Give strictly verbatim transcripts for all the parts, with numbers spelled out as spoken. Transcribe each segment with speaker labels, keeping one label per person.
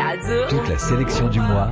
Speaker 1: Toute la sélection du mois.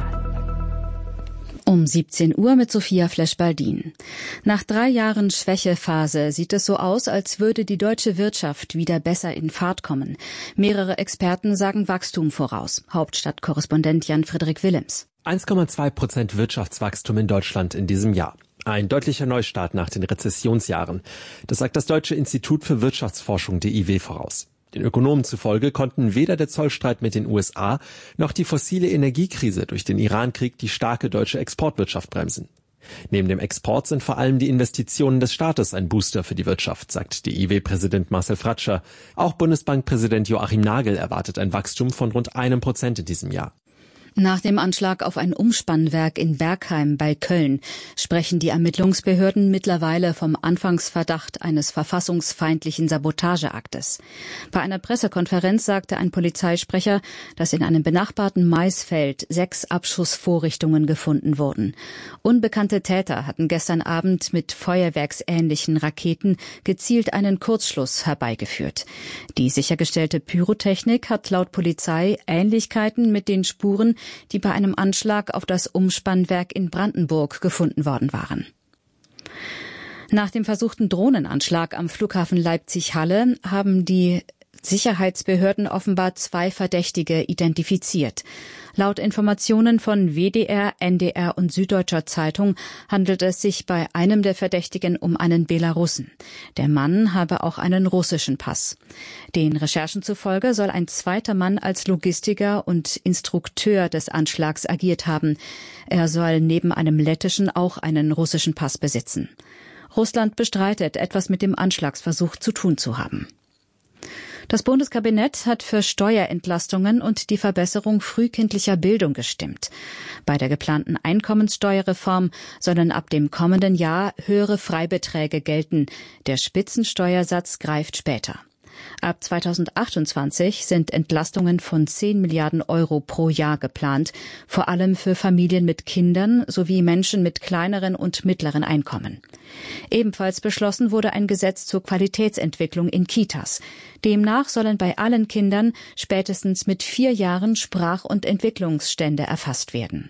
Speaker 2: Um siebzehn Uhr mit Sophia Flesch-Baldin. Nach drei Jahren Schwächephase sieht es so aus, als würde die deutsche Wirtschaft wieder besser in Fahrt kommen. Mehrere Experten sagen Wachstum voraus. Hauptstadtkorrespondent Jan-Frederik Willems.
Speaker 3: eins Komma zwei Prozent Wirtschaftswachstum in Deutschland in diesem Jahr. Ein deutlicher Neustart nach den Rezessionsjahren. Das sagt das Deutsche Institut für Wirtschaftsforschung D I W voraus. Den Ökonomen zufolge konnten weder der Zollstreit mit den U S A noch die fossile Energiekrise durch den Iran-Krieg die starke deutsche Exportwirtschaft bremsen. Neben dem Export sind vor allem die Investitionen des Staates ein Booster für die Wirtschaft, sagt D I W-Präsident Marcel Fratscher. Auch Bundesbankpräsident Joachim Nagel erwartet ein Wachstum von rund einem Prozent in diesem Jahr.
Speaker 2: Nach dem Anschlag auf ein Umspannwerk in Bergheim bei Köln sprechen die Ermittlungsbehörden mittlerweile vom Anfangsverdacht eines verfassungsfeindlichen Sabotageaktes. Bei einer Pressekonferenz sagte ein Polizeisprecher, dass in einem benachbarten Maisfeld sechs Abschussvorrichtungen gefunden wurden. Unbekannte Täter hatten gestern Abend mit feuerwerksähnlichen Raketen gezielt einen Kurzschluss herbeigeführt. Die sichergestellte Pyrotechnik hat laut Polizei Ähnlichkeiten mit den Spuren, die bei einem Anschlag auf das Umspannwerk in Brandenburg gefunden worden waren. Nach dem versuchten Drohnenanschlag am Flughafen Leipzig-Halle haben die Sicherheitsbehörden offenbar zwei Verdächtige identifiziert. Laut Informationen von W D R, N D R und Süddeutscher Zeitung handelt es sich bei einem der Verdächtigen um einen Belarussen. Der Mann habe auch einen russischen Pass. Den Recherchen zufolge soll ein zweiter Mann als Logistiker und Instrukteur des Anschlags agiert haben. Er soll neben einem lettischen auch einen russischen Pass besitzen. Russland bestreitet, etwas mit dem Anschlagsversuch zu tun zu haben. Das Bundeskabinett hat für Steuerentlastungen und die Verbesserung frühkindlicher Bildung gestimmt. Bei der geplanten Einkommenssteuerreform sollen ab dem kommenden Jahr höhere Freibeträge gelten. Der Spitzensteuersatz greift später. Ab zweitausendachtundzwanzig sind Entlastungen von zehn Milliarden Euro pro Jahr geplant, vor allem für Familien mit Kindern sowie Menschen mit kleineren und mittleren Einkommen. Ebenfalls beschlossen wurde ein Gesetz zur Qualitätsentwicklung in Kitas. Demnach sollen bei allen Kindern spätestens mit vier Jahren Sprach- und Entwicklungsstände erfasst werden.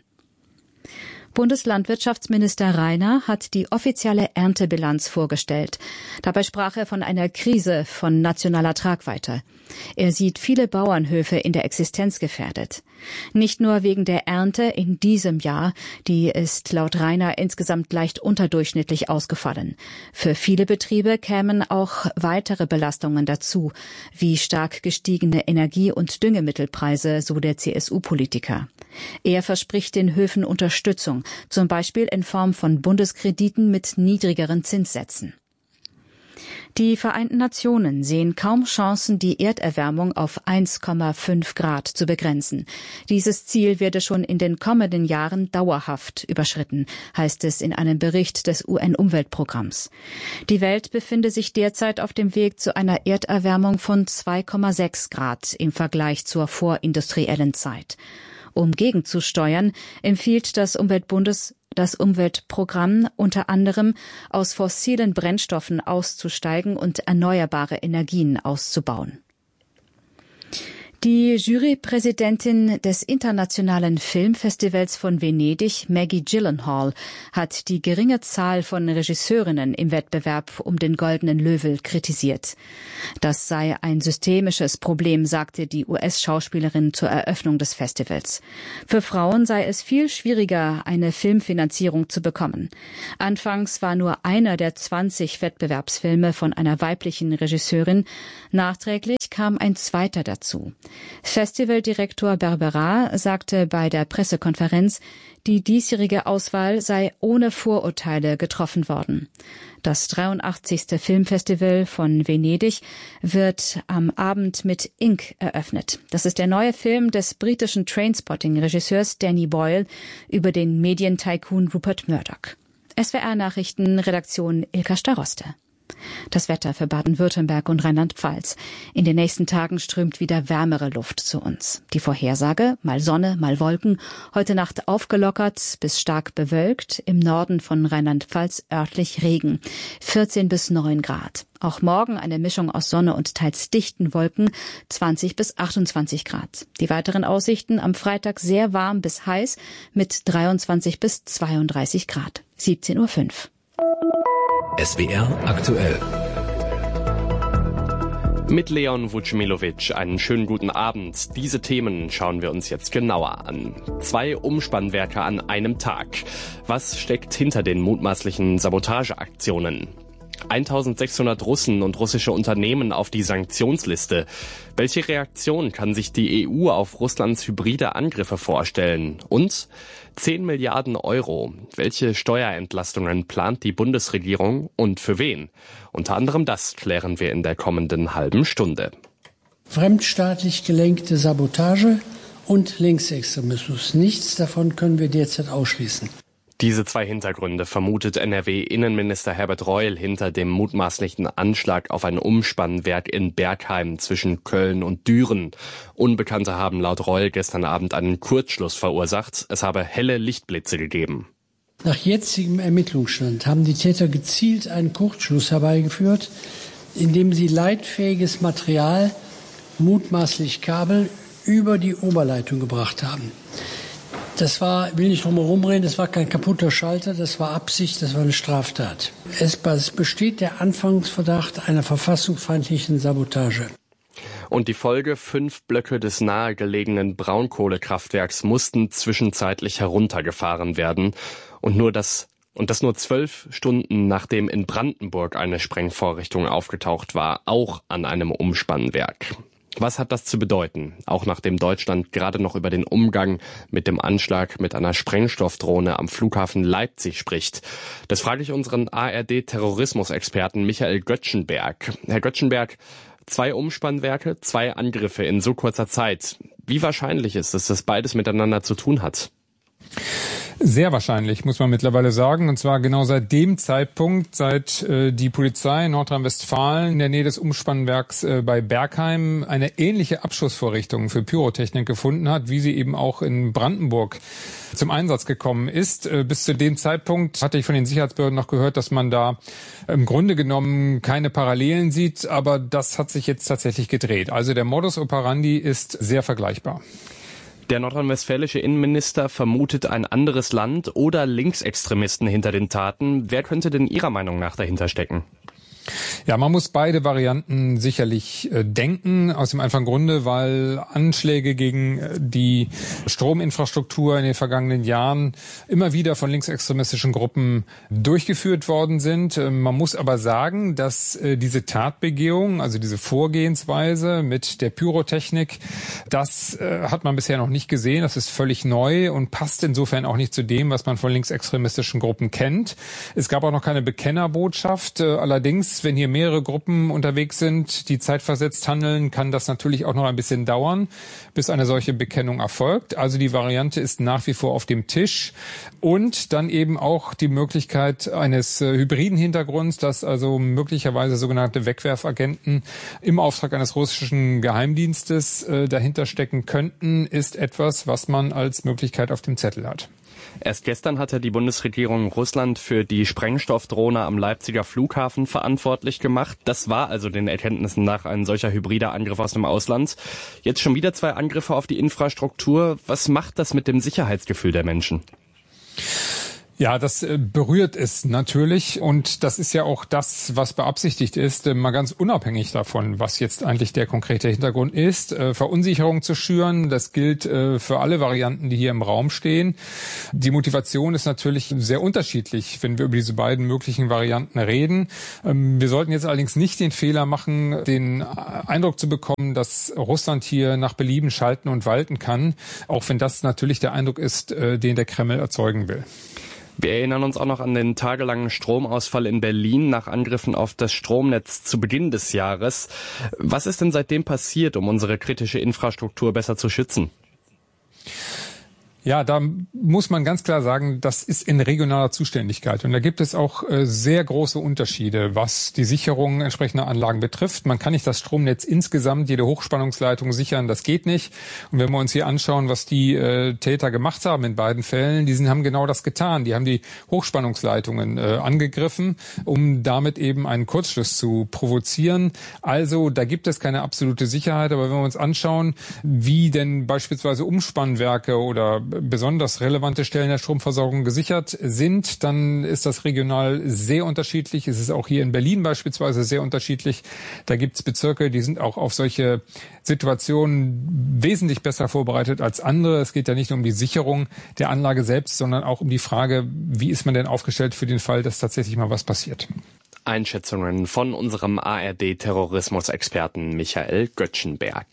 Speaker 2: Bundeslandwirtschaftsminister Rainer hat die offizielle Erntebilanz vorgestellt. Dabei sprach er von einer Krise von nationaler Tragweite. Er sieht viele Bauernhöfe in der Existenz gefährdet. Nicht nur wegen der Ernte in diesem Jahr, die ist laut Rainer insgesamt leicht unterdurchschnittlich ausgefallen. Für viele Betriebe kämen auch weitere Belastungen dazu, wie stark gestiegene Energie- und Düngemittelpreise, so der C S U-Politiker. Er verspricht den Höfen Unterstützung, zum Beispiel in Form von Bundeskrediten mit niedrigeren Zinssätzen. Die Vereinten Nationen sehen kaum Chancen, die Erderwärmung auf eins Komma fünf Grad zu begrenzen. Dieses Ziel werde schon in den kommenden Jahren dauerhaft überschritten, heißt es in einem Bericht des U N-Umweltprogramms. Die Welt befinde sich derzeit auf dem Weg zu einer Erderwärmung von zwei Komma sechs Grad im Vergleich zur vorindustriellen Zeit. Um gegenzusteuern, empfiehlt das Umweltbundes das Umweltprogramm unter anderem aus fossilen Brennstoffen auszusteigen und erneuerbare Energien auszubauen. Die Jurypräsidentin des Internationalen Filmfestivals von Venedig, Maggie Gyllenhaal, hat die geringe Zahl von Regisseurinnen im Wettbewerb um den Goldenen Löwe kritisiert. Das sei ein systemisches Problem, sagte die U S-Schauspielerin zur Eröffnung des Festivals. Für Frauen sei es viel schwieriger, eine Filmfinanzierung zu bekommen. Anfangs war nur einer der zwanzig Wettbewerbsfilme von einer weiblichen Regisseurin. Nachträglich kam ein zweiter dazu. Festivaldirektor Berbera sagte bei der Pressekonferenz, die diesjährige Auswahl sei ohne Vorurteile getroffen worden. Das dreiundachtzigste Filmfestival von Venedig wird am Abend mit Ink eröffnet. Das ist der neue Film des britischen Trainspotting-Regisseurs Danny Boyle über den Medientycoon Rupert Murdoch. S W R Nachrichten, Redaktion Ilka Staroste. Das Wetter für Baden-Württemberg und Rheinland-Pfalz. In den nächsten Tagen strömt wieder wärmere Luft zu uns. Die Vorhersage: mal Sonne, mal Wolken. Heute Nacht aufgelockert bis stark bewölkt. Im Norden von Rheinland-Pfalz örtlich Regen. vierzehn bis neun Grad. Auch morgen eine Mischung aus Sonne und teils dichten Wolken, zwanzig bis achtundzwanzig Grad. Die weiteren Aussichten: am Freitag sehr warm bis heiß mit dreiundzwanzig bis zweiunddreißig Grad. siebzehn Uhr fünf.
Speaker 1: S W R aktuell.
Speaker 4: Mit Leon Vucimilovic einen schönen guten Abend. Diese Themen schauen wir uns jetzt genauer an. Zwei Umspannwerke an einem Tag. Was steckt hinter den mutmaßlichen Sabotageaktionen? eintausendsechshundert Russen und russische Unternehmen auf die Sanktionsliste. Welche Reaktion kann sich die E U auf Russlands hybride Angriffe vorstellen? Und zehn Milliarden Euro. Welche Steuerentlastungen plant die Bundesregierung und für wen? Unter anderem das klären wir in der kommenden halben Stunde.
Speaker 5: Fremdstaatlich gelenkte Sabotage und Linksextremismus. Nichts davon können wir derzeit ausschließen.
Speaker 4: Diese zwei Hintergründe vermutet N R W-Innenminister Herbert Reul hinter dem mutmaßlichen Anschlag auf ein Umspannwerk in Bergheim zwischen Köln und Düren. Unbekannte haben laut Reul gestern Abend einen Kurzschluss verursacht. Es habe helle Lichtblitze gegeben.
Speaker 5: Nach jetzigem Ermittlungsstand haben die Täter gezielt einen Kurzschluss herbeigeführt, indem sie leitfähiges Material, mutmaßlich Kabel, über die Oberleitung gebracht haben. Das war, will nicht drum herum reden, das war kein kaputter Schalter, das war Absicht, das war eine Straftat. Es besteht der Anfangsverdacht einer verfassungsfeindlichen Sabotage.
Speaker 4: Und die Folge: fünf Blöcke des nahegelegenen Braunkohlekraftwerks mussten zwischenzeitlich heruntergefahren werden. Und nur das, und das nur zwölf Stunden nachdem in Brandenburg eine Sprengvorrichtung aufgetaucht war, auch an einem Umspannwerk. Was hat das zu bedeuten, auch nachdem Deutschland gerade noch über den Umgang mit dem Anschlag mit einer Sprengstoffdrohne am Flughafen Leipzig spricht? Das frage ich unseren A R D-Terrorismusexperten Michael Göttschenberg. Herr Göttschenberg, zwei Umspannwerke, zwei Angriffe in so kurzer Zeit. Wie wahrscheinlich ist es, dass beides miteinander zu tun hat?
Speaker 6: Sehr wahrscheinlich, muss man mittlerweile sagen. Und zwar genau seit dem Zeitpunkt, seit äh, die Polizei in Nordrhein-Westfalen in der Nähe des Umspannwerks äh, bei Bergheim eine ähnliche Abschussvorrichtung für Pyrotechnik gefunden hat, wie sie eben auch in Brandenburg zum Einsatz gekommen ist. Äh, bis zu dem Zeitpunkt hatte ich von den Sicherheitsbehörden noch gehört, dass man da im Grunde genommen keine Parallelen sieht. Aber das hat sich jetzt tatsächlich gedreht. Also der Modus operandi ist sehr vergleichbar.
Speaker 4: Der nordrhein-westfälische Innenminister vermutet ein anderes Land oder Linksextremisten hinter den Taten. Wer könnte denn Ihrer Meinung nach dahinter stecken?
Speaker 6: Ja, man muss beide Varianten sicherlich äh, denken, aus dem einfachen Grunde, weil Anschläge gegen äh, die Strominfrastruktur in den vergangenen Jahren immer wieder von linksextremistischen Gruppen durchgeführt worden sind. Äh, man muss aber sagen, dass äh, diese Tatbegehung, also diese Vorgehensweise mit der Pyrotechnik, das äh, hat man bisher noch nicht gesehen. Das ist völlig neu und passt insofern auch nicht zu dem, was man von linksextremistischen Gruppen kennt. Es gab auch noch keine Bekennerbotschaft. Äh, allerdings, wenn hier mehrere Gruppen unterwegs sind, die zeitversetzt handeln, kann das natürlich auch noch ein bisschen dauern, bis eine solche Bekennung erfolgt. Also die Variante ist nach wie vor auf dem Tisch. Und dann eben auch die Möglichkeit eines äh, hybriden Hintergrunds, dass also möglicherweise sogenannte Wegwerfagenten im Auftrag eines russischen Geheimdienstes äh, dahinter stecken könnten, ist etwas, was man als Möglichkeit auf dem Zettel hat.
Speaker 4: Erst gestern hatte die Bundesregierung Russland für die Sprengstoffdrohne am Leipziger Flughafen verantwortlich gemacht. Das war also den Erkenntnissen nach ein solcher hybrider Angriff aus dem Ausland. Jetzt schon wieder zwei Angriffe auf die Infrastruktur. Was macht das mit dem Sicherheitsgefühl der Menschen?
Speaker 6: Ja, das berührt es natürlich und das ist ja auch das, was beabsichtigt ist, mal ganz unabhängig davon, was jetzt eigentlich der konkrete Hintergrund ist, Verunsicherung zu schüren. Das gilt für alle Varianten, die hier im Raum stehen. Die Motivation ist natürlich sehr unterschiedlich, wenn wir über diese beiden möglichen Varianten reden. Wir sollten jetzt allerdings nicht den Fehler machen, den Eindruck zu bekommen, dass Russland hier nach Belieben schalten und walten kann, auch wenn das natürlich der Eindruck ist, den der Kreml erzeugen will.
Speaker 4: Wir erinnern uns auch noch an den tagelangen Stromausfall in Berlin nach Angriffen auf das Stromnetz zu Beginn des Jahres. Was ist denn seitdem passiert, um unsere kritische Infrastruktur besser zu schützen?
Speaker 6: Ja, da muss man ganz klar sagen, das ist in regionaler Zuständigkeit. Und da gibt es auch äh, sehr große Unterschiede, was die Sicherung entsprechender Anlagen betrifft. Man kann nicht das Stromnetz insgesamt, jede Hochspannungsleitung sichern, das geht nicht. Und wenn wir uns hier anschauen, was die äh, Täter gemacht haben in beiden Fällen, die sind, haben genau das getan. Die haben die Hochspannungsleitungen äh, angegriffen, um damit eben einen Kurzschluss zu provozieren. Also da gibt es keine absolute Sicherheit. Aber wenn wir uns anschauen, wie denn beispielsweise Umspannwerke oder besonders relevante Stellen der Stromversorgung gesichert sind, dann ist das regional sehr unterschiedlich. Es ist auch hier in Berlin beispielsweise sehr unterschiedlich. Da gibt es Bezirke, die sind auch auf solche Situationen wesentlich besser vorbereitet als andere. Es geht ja nicht nur um die Sicherung der Anlage selbst, sondern auch um die Frage, wie ist man denn aufgestellt für den Fall, dass tatsächlich mal was passiert.
Speaker 4: Einschätzungen von unserem A R D-Terrorismusexperten Michael Göttschenberg.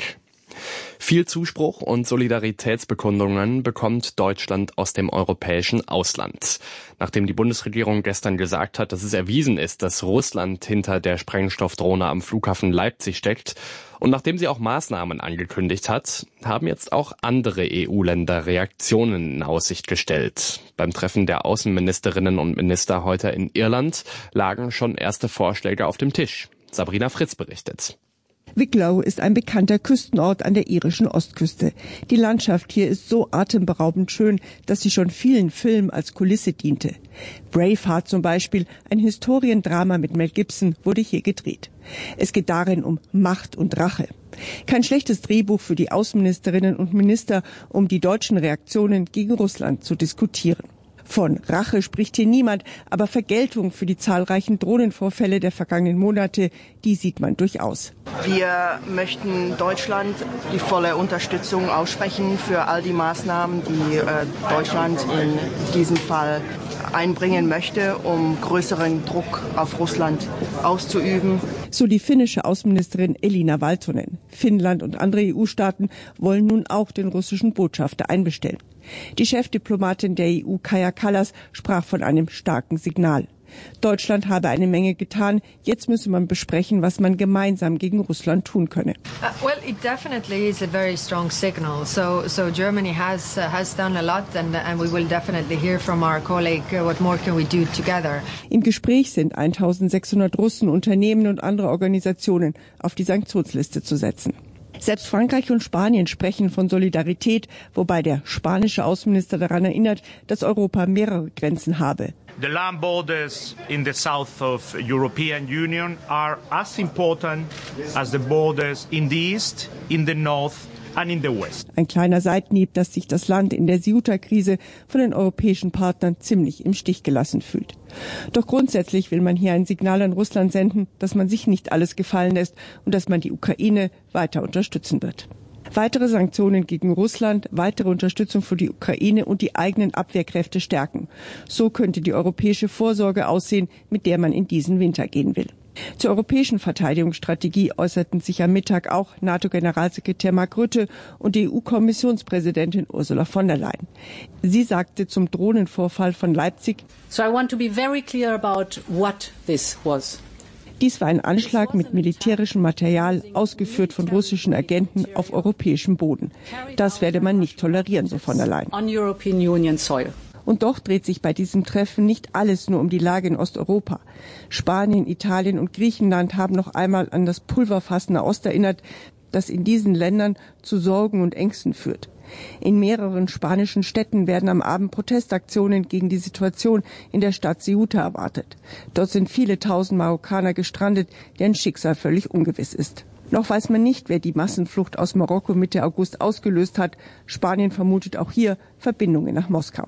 Speaker 4: Viel Zuspruch und Solidaritätsbekundungen bekommt Deutschland aus dem europäischen Ausland. Nachdem die Bundesregierung gestern gesagt hat, dass es erwiesen ist, dass Russland hinter der Sprengstoffdrohne am Flughafen Leipzig steckt und nachdem sie auch Maßnahmen angekündigt hat, haben jetzt auch andere E U-Länder Reaktionen in Aussicht gestellt. Beim Treffen der Außenministerinnen und Minister heute in Irland lagen schon erste Vorschläge auf dem Tisch. Sabrina Fritz berichtet.
Speaker 7: Wicklow ist ein bekannter Küstenort an der irischen Ostküste. Die Landschaft hier ist so atemberaubend schön, dass sie schon vielen Filmen als Kulisse diente. Braveheart zum Beispiel, ein Historiendrama mit Mel Gibson, wurde hier gedreht. Es geht darin um Macht und Rache. Kein schlechtes Drehbuch für die Außenministerinnen und Minister, um die deutschen Reaktionen gegen Russland zu diskutieren. Von Rache spricht hier niemand, aber Vergeltung für die zahlreichen Drohnenvorfälle der vergangenen Monate, die sieht man durchaus.
Speaker 8: Wir möchten Deutschland die volle Unterstützung aussprechen für all die Maßnahmen, die äh, Deutschland in diesem Fall einbringen möchte, um größeren Druck auf Russland auszuüben.
Speaker 7: So die finnische Außenministerin Elina Valtonen. Finnland und andere E U-Staaten wollen nun auch den russischen Botschafter einbestellen. Die Chefdiplomatin der E U, Kaja Kallas, sprach von einem starken Signal. Deutschland habe eine Menge getan. Jetzt müsse man besprechen, was man gemeinsam gegen Russland tun könne.
Speaker 9: Uh, well, it definitely is a very strong signal. So, so Germany has uh, has done a lot, and and we will definitely hear from our colleague uh, what more can we do together.
Speaker 7: Im Gespräch sind eintausendsechshundert Russen, Unternehmen und andere Organisationen auf die Sanktionsliste zu setzen. Selbst Frankreich und Spanien sprechen von Solidarität, wobei der spanische Außenminister daran erinnert, dass Europa mehrere Grenzen habe.
Speaker 10: The land borders in the south of European Union are as important as the borders in the east, in the north and in the west.
Speaker 7: Ein kleiner Seitenhieb, dass sich das Land in der Ceuta-Krise von den europäischen Partnern ziemlich im Stich gelassen fühlt. Doch grundsätzlich will man hier ein Signal an Russland senden, dass man sich nicht alles gefallen lässt und dass man die Ukraine weiter unterstützen wird. Weitere Sanktionen gegen Russland, weitere Unterstützung für die Ukraine und die eigenen Abwehrkräfte stärken. So könnte die europäische Vorsorge aussehen, mit der man in diesen Winter gehen will. Zur europäischen Verteidigungsstrategie äußerten sich am Mittag auch NATO-Generalsekretär Mark Rutte und die E U-Kommissionspräsidentin Ursula von der Leyen. Sie sagte zum Drohnenvorfall von Leipzig:
Speaker 11: So I want to be very clear about what this was.
Speaker 7: Dies war ein Anschlag mit militärischem Material, ausgeführt von russischen Agenten auf europäischem Boden. Das werde man nicht tolerieren, so von der Leyen.
Speaker 11: On European Union soil.
Speaker 7: Und doch dreht sich bei diesem Treffen nicht alles nur um die Lage in Osteuropa. Spanien, Italien und Griechenland haben noch einmal an das Pulverfass Nahost erinnert, das in diesen Ländern zu Sorgen und Ängsten führt. In mehreren spanischen Städten werden am Abend Protestaktionen gegen die Situation in der Stadt Ceuta erwartet. Dort sind viele tausend Marokkaner gestrandet, deren Schicksal völlig ungewiss ist. Noch weiß man nicht, wer die Massenflucht aus Marokko Mitte August ausgelöst hat. Spanien vermutet auch hier Verbindungen nach Moskau.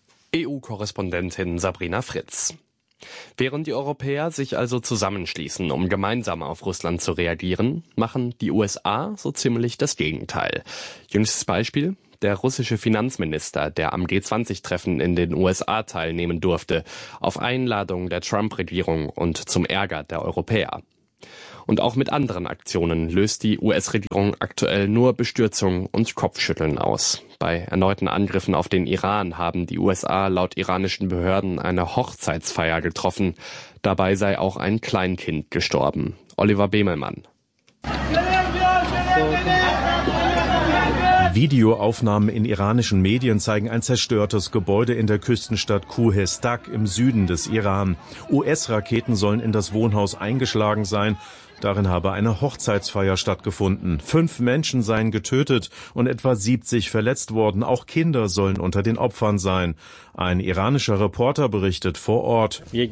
Speaker 4: E U-Korrespondentin Sabrina Fritz. Während die Europäer sich also zusammenschließen, um gemeinsam auf Russland zu reagieren, machen die U S A so ziemlich das Gegenteil. Jüngstes Beispiel: der russische Finanzminister, der am G zwanzig Treffen in den U S A teilnehmen durfte, auf Einladung der Trump-Regierung und zum Ärger der Europäer. Und auch mit anderen Aktionen löst die U S-Regierung aktuell nur Bestürzung und Kopfschütteln aus. Bei erneuten Angriffen auf den Iran haben die U S A laut iranischen Behörden eine Hochzeitsfeier getroffen. Dabei sei auch ein Kleinkind gestorben. Oliver Bemelmann.
Speaker 12: Videoaufnahmen in iranischen Medien zeigen ein zerstörtes Gebäude in der Küstenstadt Kuhestak im Süden des Iran. U S-Raketen sollen in das Wohnhaus eingeschlagen sein. Darin habe eine Hochzeitsfeier stattgefunden. Fünf Menschen seien getötet und etwa siebzig verletzt worden. Auch Kinder sollen unter den Opfern sein. Ein iranischer Reporter berichtet vor Ort. Hier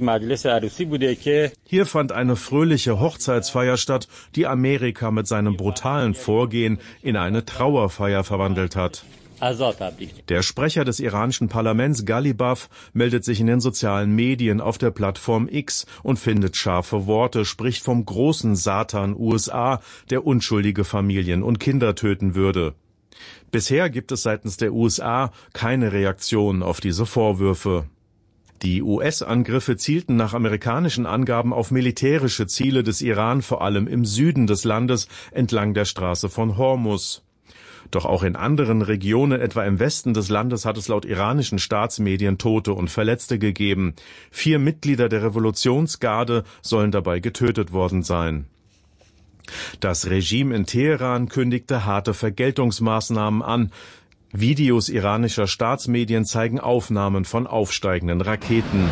Speaker 12: fand eine fröhliche Hochzeitsfeier statt, die Amerika mit seinem brutalen Vorgehen in eine Trauerfeier verwandelt hat. Der Sprecher des iranischen Parlaments, Ghalibaf, meldet sich in den sozialen Medien auf der Plattform X und findet scharfe Worte, spricht vom großen Satan U S A, der unschuldige Familien und Kinder töten würde. Bisher gibt es seitens der U S A keine Reaktion auf diese Vorwürfe. Die U S-Angriffe zielten nach amerikanischen Angaben auf militärische Ziele des Iran, vor allem im Süden des Landes, entlang der Straße von Hormuz. Doch auch in anderen Regionen, etwa im Westen des Landes, hat es laut iranischen Staatsmedien Tote und Verletzte gegeben. Vier Mitglieder der Revolutionsgarde sollen dabei getötet worden sein. Das Regime in Teheran kündigte harte Vergeltungsmaßnahmen an. Videos iranischer Staatsmedien zeigen Aufnahmen von aufsteigenden Raketen.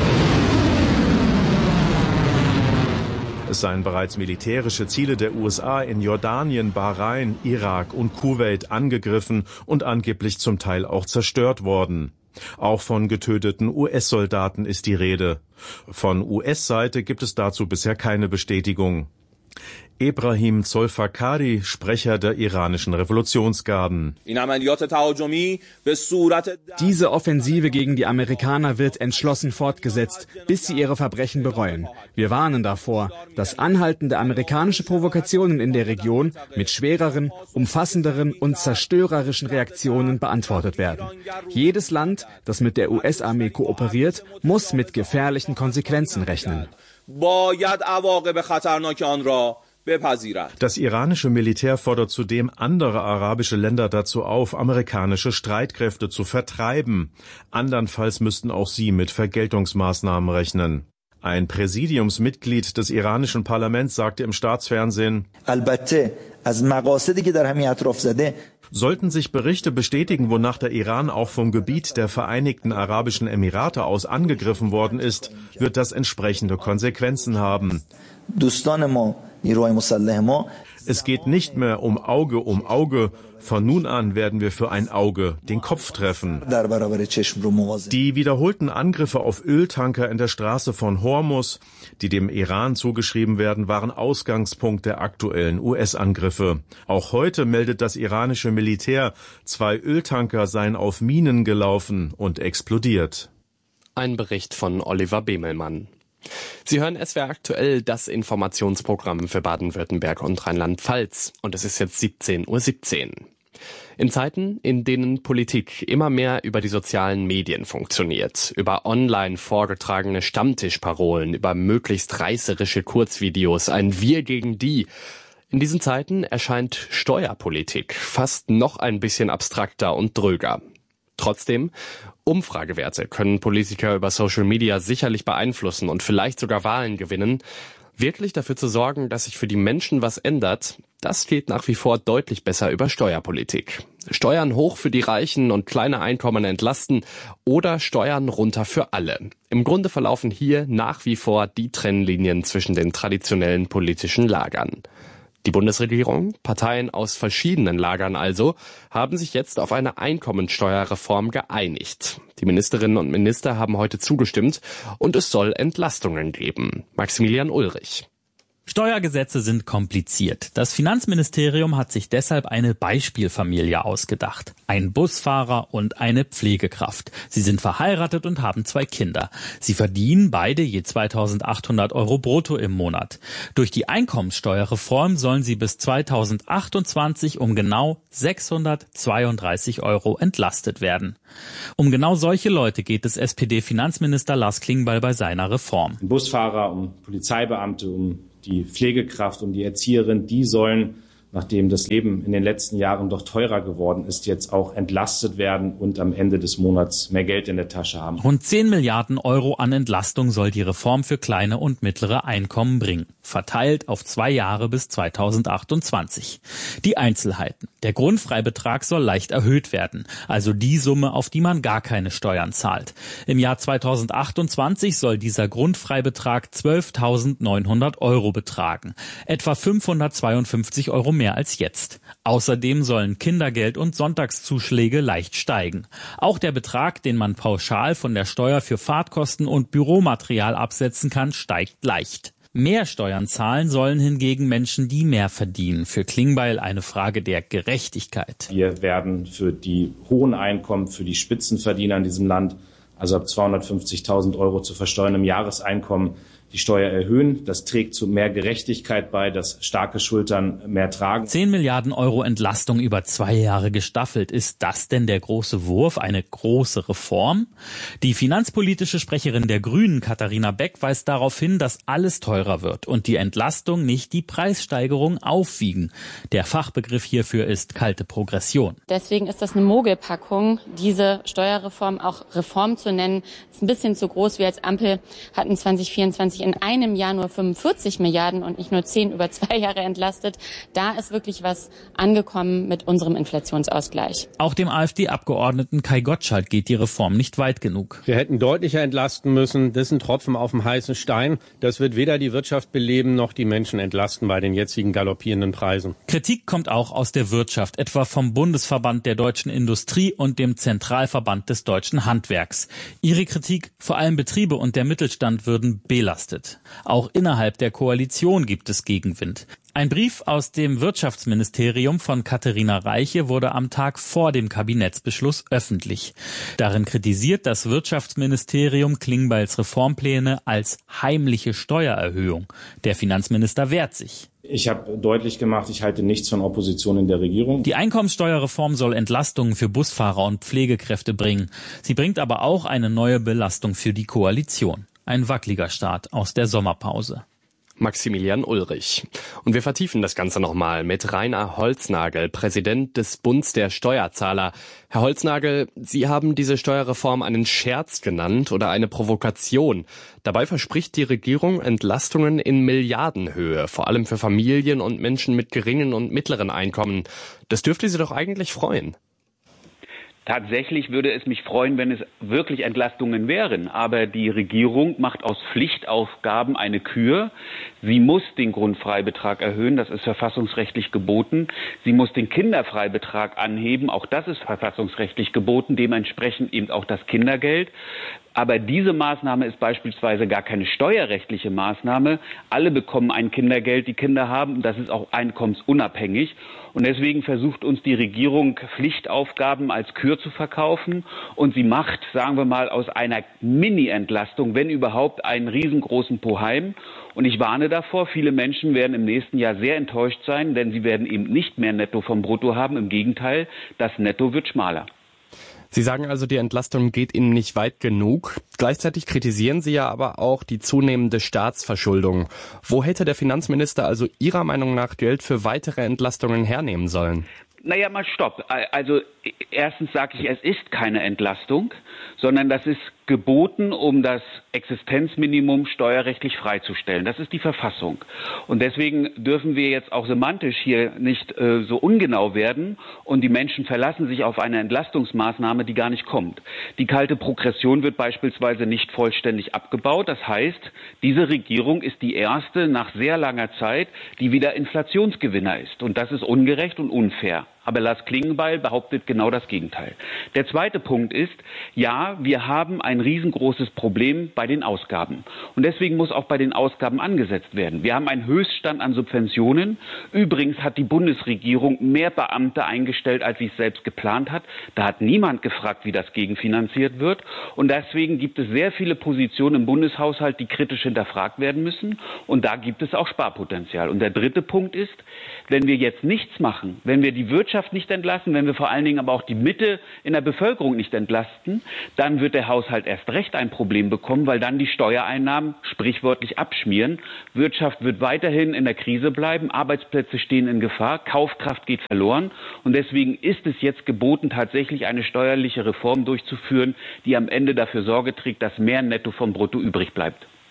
Speaker 12: Es seien bereits militärische Ziele der U S A in Jordanien, Bahrain, Irak und Kuwait angegriffen und angeblich zum Teil auch zerstört worden. Auch von getöteten U S-Soldaten ist die Rede. Von U S-Seite gibt es dazu bisher keine Bestätigung. Ebrahim Zolfakhari, Sprecher der iranischen Revolutionsgarden.
Speaker 13: Diese Offensive gegen die Amerikaner wird entschlossen fortgesetzt, bis sie ihre Verbrechen bereuen. Wir warnen davor, dass anhaltende amerikanische Provokationen in der Region mit schwereren, umfassenderen und zerstörerischen Reaktionen beantwortet werden. Jedes Land, das mit der U S-Armee kooperiert, muss mit gefährlichen Konsequenzen rechnen.
Speaker 12: Das iranische Militär fordert zudem andere arabische Länder dazu auf, amerikanische Streitkräfte zu vertreiben. Andernfalls müssten auch sie mit Vergeltungsmaßnahmen rechnen. Ein Präsidiumsmitglied des iranischen Parlaments sagte im Staatsfernsehen: Sollten sich Berichte bestätigen, wonach der Iran auch vom Gebiet der Vereinigten Arabischen Emirate aus angegriffen worden ist, wird das entsprechende Konsequenzen haben. Es geht nicht mehr um Auge um Auge. Von nun an werden wir für ein Auge den Kopf treffen. Die wiederholten Angriffe auf Öltanker in der Straße von Hormuz, die dem Iran zugeschrieben werden, waren Ausgangspunkt der aktuellen U S-Angriffe. Auch heute meldet das iranische Militär, zwei Öltanker seien auf Minen gelaufen und explodiert.
Speaker 4: Ein Bericht von Oliver Bemelmann. Sie hören S W R aktuell, das Informationsprogramm für Baden-Württemberg und Rheinland-Pfalz. Und es ist jetzt siebzehn Uhr siebzehn. In Zeiten, in denen Politik immer mehr über die sozialen Medien funktioniert, über online vorgetragene Stammtischparolen, über möglichst reißerische Kurzvideos, ein Wir gegen die, in diesen Zeiten erscheint Steuerpolitik fast noch ein bisschen abstrakter und dröger. Trotzdem, Umfragewerte können Politiker über Social Media sicherlich beeinflussen und vielleicht sogar Wahlen gewinnen. Wirklich dafür zu sorgen, dass sich für die Menschen was ändert, das geht nach wie vor deutlich besser über Steuerpolitik. Steuern hoch für die Reichen und kleine Einkommen entlasten oder Steuern runter für alle. Im Grunde verlaufen hier nach wie vor die Trennlinien zwischen den traditionellen politischen Lagern. Die Bundesregierung, Parteien aus verschiedenen Lagern also, haben sich jetzt auf eine Einkommensteuerreform geeinigt. Die Ministerinnen und Minister haben heute zugestimmt und es soll Entlastungen geben. Maximilian Ulrich.
Speaker 14: Steuergesetze sind kompliziert. Das Finanzministerium hat sich deshalb eine Beispielfamilie ausgedacht. Ein Busfahrer und eine Pflegekraft. Sie sind verheiratet und haben zwei Kinder. Sie verdienen beide je zweitausendachthundert Euro brutto im Monat. Durch die Einkommenssteuerreform sollen sie bis zweitausendachtundzwanzig um genau sechshundertzweiunddreißig Euro entlastet werden. Um genau solche Leute geht es S P D-Finanzminister Lars Klingbeil bei seiner Reform.
Speaker 15: Um Busfahrer, um Polizeibeamte, um die Pflegekraft, um die Erzieherin, die sollen, nachdem das Leben in den letzten Jahren doch teurer geworden ist, jetzt auch entlastet werden und am Ende des Monats mehr Geld in der Tasche haben.
Speaker 14: Rund zehn Milliarden Euro an Entlastung soll die Reform für kleine und mittlere Einkommen bringen. verteilt auf zwei Jahre bis zweitausendachtundzwanzig. Die Einzelheiten. Der Grundfreibetrag soll leicht erhöht werden, also die Summe, auf die man gar keine Steuern zahlt. Im Jahr zweitausendachtundzwanzig soll dieser Grundfreibetrag zwölftausendneunhundert Euro betragen, etwa fünfhundertzweiundfünfzig Euro mehr als jetzt. Außerdem sollen Kindergeld und Sonntagszuschläge leicht steigen. Auch der Betrag, den man pauschal von der Steuer für Fahrtkosten und Büromaterial absetzen kann, steigt leicht. Mehr Steuern zahlen sollen hingegen Menschen, die mehr verdienen. Für Klingbeil eine Frage der Gerechtigkeit.
Speaker 15: Wir werden für die hohen Einkommen, für die Spitzenverdiener in diesem Land, also ab zweihundertfünfzigtausend Euro zu versteuerndem Jahreseinkommen, die Steuer erhöhen. Das trägt zu mehr Gerechtigkeit bei, dass starke Schultern mehr tragen.
Speaker 14: zehn Milliarden Euro Entlastung über zwei Jahre gestaffelt. Ist das denn der große Wurf, eine große Reform? Die finanzpolitische Sprecherin der Grünen, Katharina Beck, weist darauf hin, dass alles teurer wird und die Entlastung nicht die Preissteigerung aufwiegen. Der Fachbegriff hierfür ist kalte Progression.
Speaker 16: Deswegen ist das eine Mogelpackung, diese Steuerreform auch Reform zu nennen. Ist ein bisschen zu groß. Wir als Ampel hatten zwanzig vierundzwanzig in einem Jahr nur fünfundvierzig Milliarden und nicht nur zehn über zwei Jahre entlastet. Da ist wirklich was angekommen mit unserem Inflationsausgleich.
Speaker 14: Auch dem AfD-Abgeordneten Kai Gottschalk geht die Reform nicht weit genug.
Speaker 17: Wir hätten deutlicher entlasten müssen. Das ist ein Tropfen auf dem heißen Stein. Das wird weder die Wirtschaft beleben noch die Menschen entlasten bei den jetzigen galoppierenden Preisen.
Speaker 14: Kritik kommt auch aus der Wirtschaft, etwa vom Bundesverband der deutschen Industrie und dem Zentralverband des deutschen Handwerks. Ihre Kritik, vor allem Betriebe und der Mittelstand würden belastet. Auch innerhalb der Koalition gibt es Gegenwind. Ein Brief aus dem Wirtschaftsministerium von Katharina Reiche wurde am Tag vor dem Kabinettsbeschluss öffentlich. Darin kritisiert das Wirtschaftsministerium Klingbeils Reformpläne als heimliche Steuererhöhung. Der Finanzminister wehrt sich.
Speaker 15: Ich habe deutlich gemacht, ich halte nichts von Opposition in der Regierung.
Speaker 14: Die Einkommensteuerreform soll Entlastungen für Busfahrer und Pflegekräfte bringen. Sie bringt aber auch eine neue Belastung für die Koalition. Ein wackeliger Start aus der Sommerpause.
Speaker 4: Maximilian Ulrich. Und wir vertiefen das Ganze nochmal mit Rainer Holznagel, Präsident des Bunds der Steuerzahler. Herr Holznagel, Sie haben diese Steuerreform einen Scherz genannt oder eine Provokation. Dabei verspricht die Regierung Entlastungen in Milliardenhöhe, vor allem für Familien und Menschen mit geringen und mittleren Einkommen. Das dürfte Sie doch eigentlich freuen.
Speaker 18: Tatsächlich würde es mich freuen, wenn es wirklich Entlastungen wären. Aber die Regierung macht aus Pflichtaufgaben eine Kür. Sie muss den Grundfreibetrag erhöhen, das ist verfassungsrechtlich geboten. Sie muss den Kinderfreibetrag anheben, auch das ist verfassungsrechtlich geboten. Dementsprechend eben auch das Kindergeld. Aber diese Maßnahme ist beispielsweise gar keine steuerrechtliche Maßnahme. Alle bekommen ein Kindergeld, die Kinder haben. Und das ist auch einkommensunabhängig. Und deswegen versucht uns die Regierung, Pflichtaufgaben als Kür zu verkaufen. Und sie macht, sagen wir mal, aus einer Mini-Entlastung, wenn überhaupt, einen riesengroßen Poheim. Und ich warne davor, viele Menschen werden im nächsten Jahr sehr enttäuscht sein, denn sie werden eben nicht mehr Netto vom Brutto haben. Im Gegenteil, das Netto wird schmaler.
Speaker 4: Sie sagen also, die Entlastung geht Ihnen nicht weit genug. Gleichzeitig kritisieren Sie ja aber auch die zunehmende Staatsverschuldung. Wo hätte der Finanzminister also Ihrer Meinung nach Geld für weitere Entlastungen hernehmen sollen?
Speaker 18: Naja, mal stopp. Also erstens sage ich, es ist keine Entlastung, sondern das ist geboten, um das Existenzminimum steuerrechtlich freizustellen. Das ist die Verfassung. Und deswegen dürfen wir jetzt auch semantisch hier nicht äh, so ungenau werden und die Menschen verlassen sich auf eine Entlastungsmaßnahme, die gar nicht kommt. Die kalte Progression wird beispielsweise nicht vollständig abgebaut. Das heißt, diese Regierung ist die erste nach sehr langer Zeit, die wieder Inflationsgewinner ist. Und das ist ungerecht und unfair. Aber Lars Klingbeil behauptet genau das Gegenteil. Der zweite Punkt ist, ja, wir haben ein riesengroßes Problem bei den Ausgaben. Und deswegen muss auch bei den Ausgaben angesetzt werden. Wir haben einen Höchststand an Subventionen. Übrigens hat die Bundesregierung mehr Beamte eingestellt, als sie es selbst geplant hat. Da hat niemand gefragt, wie das gegenfinanziert wird. Und deswegen gibt es sehr viele Positionen im Bundeshaushalt, die kritisch hinterfragt werden müssen. Und da gibt es auch Sparpotenzial. Und der dritte Punkt ist, wenn wir jetzt nichts machen, wenn wir die Wirtschaft nicht entlasten, wenn wir vor allen Dingen aber auch die Mitte in der Bevölkerung nicht entlasten, dann wird der Haushalt erst recht ein Problem bekommen, weil dann die Steuereinnahmen sprichwörtlich abschmieren. Wirtschaft wird weiterhin in der Krise bleiben, Arbeitsplätze stehen in Gefahr, Kaufkraft geht verloren. Und deswegen ist es jetzt geboten, tatsächlich eine steuerliche Reform durchzuführen, die am Ende dafür Sorge trägt, dass mehr Netto vom Brutto übrig bleibt.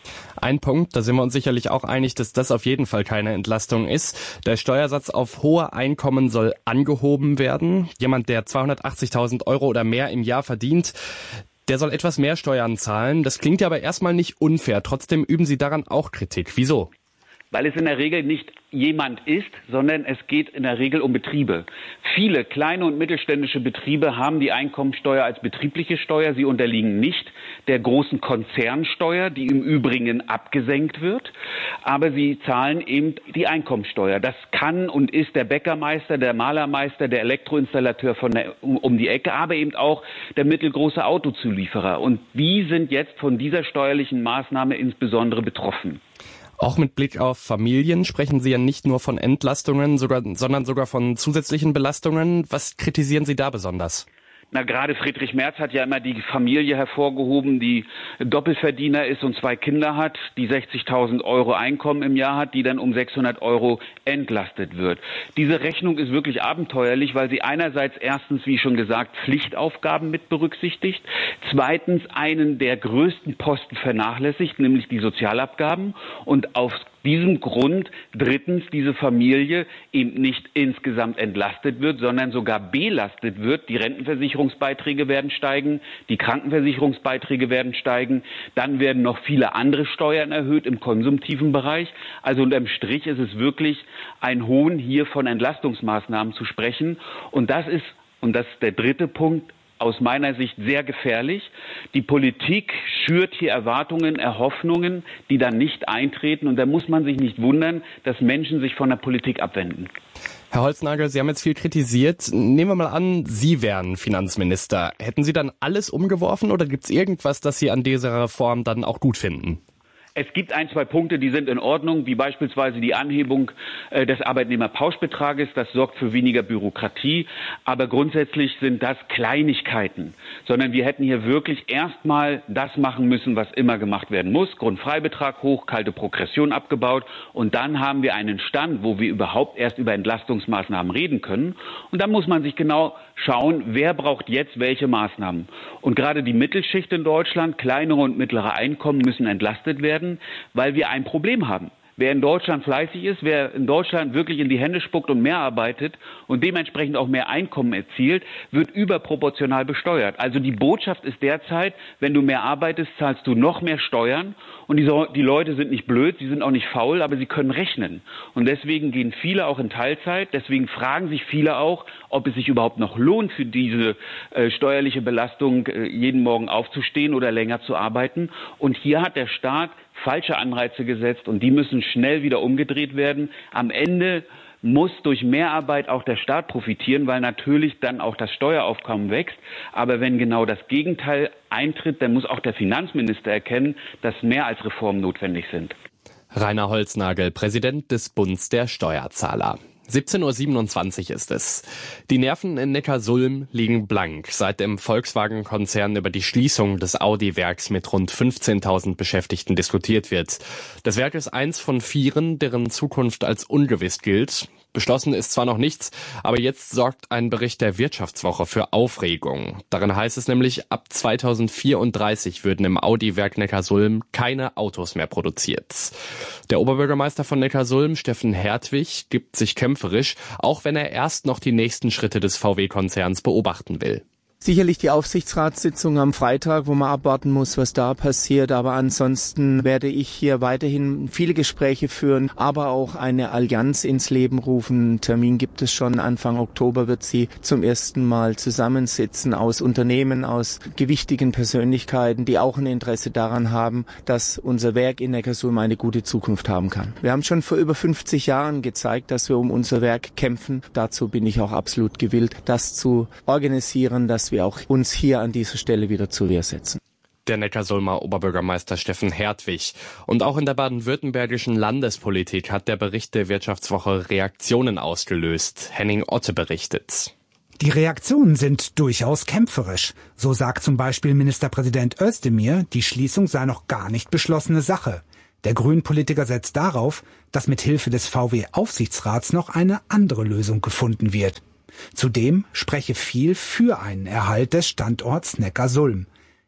Speaker 4: Ein Punkt, da sind wir uns sicherlich auch einig, dass das auf jeden Fall keine Entlastung ist. Der Steuersatz auf hohe Einkommen soll angehoben werden. Jemand, der zweihundertachtzigtausend Euro oder mehr im Jahr verdient, der soll etwas mehr Steuern zahlen. Das klingt ja aber erstmal nicht unfair. Trotzdem üben Sie daran auch Kritik. Wieso?
Speaker 18: Weil es in der Regel nicht jemand ist, sondern es geht in der Regel um Betriebe. Viele kleine und mittelständische Betriebe haben die Einkommensteuer als betriebliche Steuer. Sie unterliegen nicht der großen Konzernsteuer, die im Übrigen abgesenkt wird. Aber sie zahlen eben die Einkommensteuer. Das kann und ist der Bäckermeister, der Malermeister, der Elektroinstallateur von der, um, um die Ecke, aber eben auch der mittelgroße Autozulieferer. Und die sind jetzt von dieser steuerlichen Maßnahme insbesondere betroffen.
Speaker 4: Auch mit Blick auf Familien sprechen Sie ja nicht nur von Entlastungen, sogar, sondern sogar von zusätzlichen Belastungen. Was kritisieren Sie da besonders?
Speaker 18: Na, gerade Friedrich Merz hat ja immer die Familie hervorgehoben, die Doppelverdiener ist und zwei Kinder hat, die sechzigtausend Euro Einkommen im Jahr hat, die dann um sechshundert Euro entlastet wird. Diese Rechnung ist wirklich abenteuerlich, weil sie einerseits erstens, wie schon gesagt, Pflichtaufgaben mit berücksichtigt, zweitens einen der größten Posten vernachlässigt, nämlich die Sozialabgaben, und auf diesem Grund drittens diese Familie eben nicht insgesamt entlastet wird, sondern sogar belastet wird. Die Rentenversicherungsbeiträge werden steigen, die Krankenversicherungsbeiträge werden steigen, dann werden noch viele andere Steuern erhöht im konsumtiven Bereich. Also unterm Strich ist es wirklich ein Hohn, hier von Entlastungsmaßnahmen zu sprechen. Und das ist, und das ist der dritte Punkt, aus meiner Sicht sehr gefährlich. Die Politik schürt hier Erwartungen, Erhoffnungen, die dann nicht eintreten. Und da muss man sich nicht wundern, dass Menschen sich von der Politik abwenden.
Speaker 4: Herr Holznagel, Sie haben jetzt viel kritisiert. Nehmen wir mal an, Sie wären Finanzminister. Hätten Sie dann alles umgeworfen oder gibt es irgendwas, das Sie an dieser Reform dann auch gut finden?
Speaker 18: Es gibt ein, zwei Punkte, die sind in Ordnung, wie beispielsweise die Anhebung äh, des Arbeitnehmerpauschbetrages. Das sorgt für weniger Bürokratie. Aber grundsätzlich sind das Kleinigkeiten. Sondern wir hätten hier wirklich erstmal das machen müssen, was immer gemacht werden muss. Grundfreibetrag hoch, kalte Progression abgebaut. Und dann haben wir einen Stand, wo wir überhaupt erst über Entlastungsmaßnahmen reden können. Und dann muss man sich genau schauen, wer braucht jetzt welche Maßnahmen. Und gerade die Mittelschicht in Deutschland, kleinere und mittlere Einkommen müssen entlastet werden, weil wir ein Problem haben. Wer in Deutschland fleißig ist, wer in Deutschland wirklich in die Hände spuckt und mehr arbeitet und dementsprechend auch mehr Einkommen erzielt, wird überproportional besteuert. Also die Botschaft ist derzeit, wenn du mehr arbeitest, zahlst du noch mehr Steuern. Und die, die Leute sind nicht blöd, sie sind auch nicht faul, aber sie können rechnen. Und deswegen gehen viele auch in Teilzeit. Deswegen fragen sich viele auch, ob es sich überhaupt noch lohnt, für diese äh, steuerliche Belastung äh, jeden Morgen aufzustehen oder länger zu arbeiten. Und hier hat der Staat falsche Anreize gesetzt und die müssen schnell wieder umgedreht werden. Am Ende muss durch Mehrarbeit auch der Staat profitieren, weil natürlich dann auch das Steueraufkommen wächst. Aber wenn genau das Gegenteil eintritt, dann muss auch der Finanzminister erkennen, dass mehr als Reformen notwendig sind.
Speaker 4: Rainer Holznagel, Präsident des Bunds der Steuerzahler. siebzehn Uhr siebenundzwanzig ist es. Die Nerven in Neckarsulm liegen blank, seit im Volkswagen-Konzern über die Schließung des Audi-Werks mit rund fünfzehntausend Beschäftigten diskutiert wird. Das Werk ist eins von vieren, deren Zukunft als ungewiss gilt. Beschlossen ist zwar noch nichts, aber jetzt sorgt ein Bericht der Wirtschaftswoche für Aufregung. Darin heißt es nämlich, ab zweitausendvierunddreißig würden im Audi-Werk Neckarsulm keine Autos mehr produziert. Der Oberbürgermeister von Neckarsulm, Steffen Hertwig, gibt sich kämpferisch, auch wenn er erst noch die nächsten Schritte des V W-Konzerns beobachten will.
Speaker 19: Sicherlich die Aufsichtsratssitzung am Freitag, wo man abwarten muss, was da passiert. Aber ansonsten werde ich hier weiterhin viele Gespräche führen, aber auch eine Allianz ins Leben rufen. Einen Termin gibt es schon. Anfang Oktober wird sie zum ersten Mal zusammensitzen aus Unternehmen, aus gewichtigen Persönlichkeiten, die auch ein Interesse daran haben, dass unser Werk in Neckarsulm eine gute Zukunft haben kann. Wir haben schon vor über fünfzig Jahren gezeigt, dass wir um unser Werk kämpfen. Dazu bin ich auch absolut gewillt, das zu organisieren, dass wir auch uns hier an dieser Stelle wieder zur Wehr setzen.
Speaker 4: Der Neckarsulmer Oberbürgermeister Steffen Hertwig. Und auch in der baden-württembergischen Landespolitik hat der Bericht der Wirtschaftswoche Reaktionen ausgelöst. Henning Otte berichtet.
Speaker 20: Die Reaktionen sind durchaus kämpferisch. So sagt zum Beispiel Ministerpräsident Özdemir, die Schließung sei noch gar nicht beschlossene Sache. Der Grünen-Politiker setzt darauf, dass mit Hilfe des V W-Aufsichtsrats noch eine andere Lösung gefunden wird. Zudem spreche viel für einen Erhalt des Standorts Neckarsulm.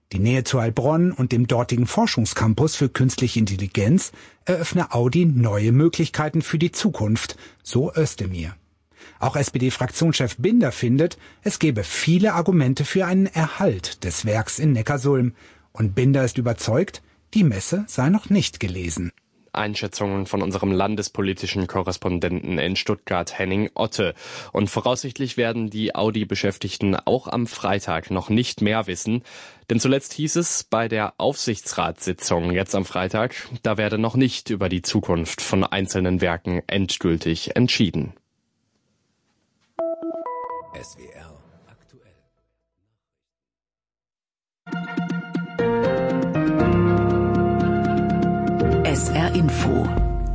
Speaker 20: Die Nähe zu Heilbronn und dem dortigen Forschungscampus für künstliche Intelligenz eröffne Audi neue Möglichkeiten für die Zukunft, so Özdemir. Auch S P D-Fraktionschef Binder findet, es gebe viele Argumente für einen Erhalt des Werks in Neckarsulm. Und Binder ist überzeugt, die Messe sei noch nicht gelesen.
Speaker 4: Einschätzungen von unserem landespolitischen Korrespondenten in Stuttgart, Henning Otte. Und voraussichtlich werden die Audi-Beschäftigten auch am Freitag noch nicht mehr wissen. Denn zuletzt hieß es bei der Aufsichtsratssitzung jetzt am Freitag, da werde noch nicht über die Zukunft von einzelnen Werken endgültig entschieden.
Speaker 1: S W R aktuell.
Speaker 21: S R Info.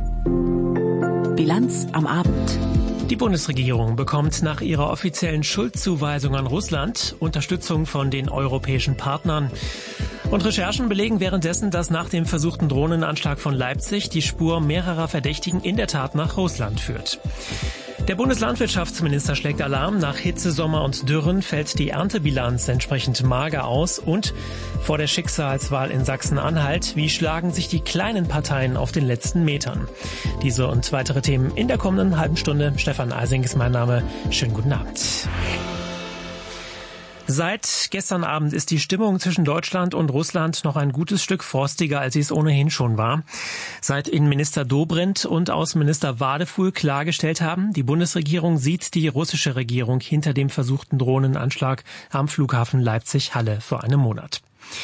Speaker 21: Bilanz am Abend.
Speaker 22: Die Bundesregierung bekommt nach ihrer offiziellen Schuldzuweisung an Russland Unterstützung von den europäischen Partnern. Und Recherchen belegen währenddessen, dass nach dem versuchten Drohnenanschlag von Leipzig die Spur mehrerer Verdächtigen in der Tat nach Russland führt. Der Bundeslandwirtschaftsminister schlägt Alarm. Nach Hitze, Sommer und Dürren fällt die Erntebilanz entsprechend mager aus. Und vor der Schicksalswahl in Sachsen-Anhalt, wie schlagen sich die kleinen Parteien auf den letzten Metern? Diese und weitere Themen in der kommenden halben Stunde. Stefan Eising ist mein Name. Schönen guten Abend. Seit gestern Abend ist die Stimmung zwischen Deutschland und Russland noch ein gutes Stück frostiger, als sie es ohnehin schon war. Seit Innenminister Dobrindt und Außenminister Wadefuhl klargestellt haben, die Bundesregierung sieht die russische Regierung hinter dem versuchten Drohnenanschlag am Flughafen Leipzig-Halle vor einem Monat.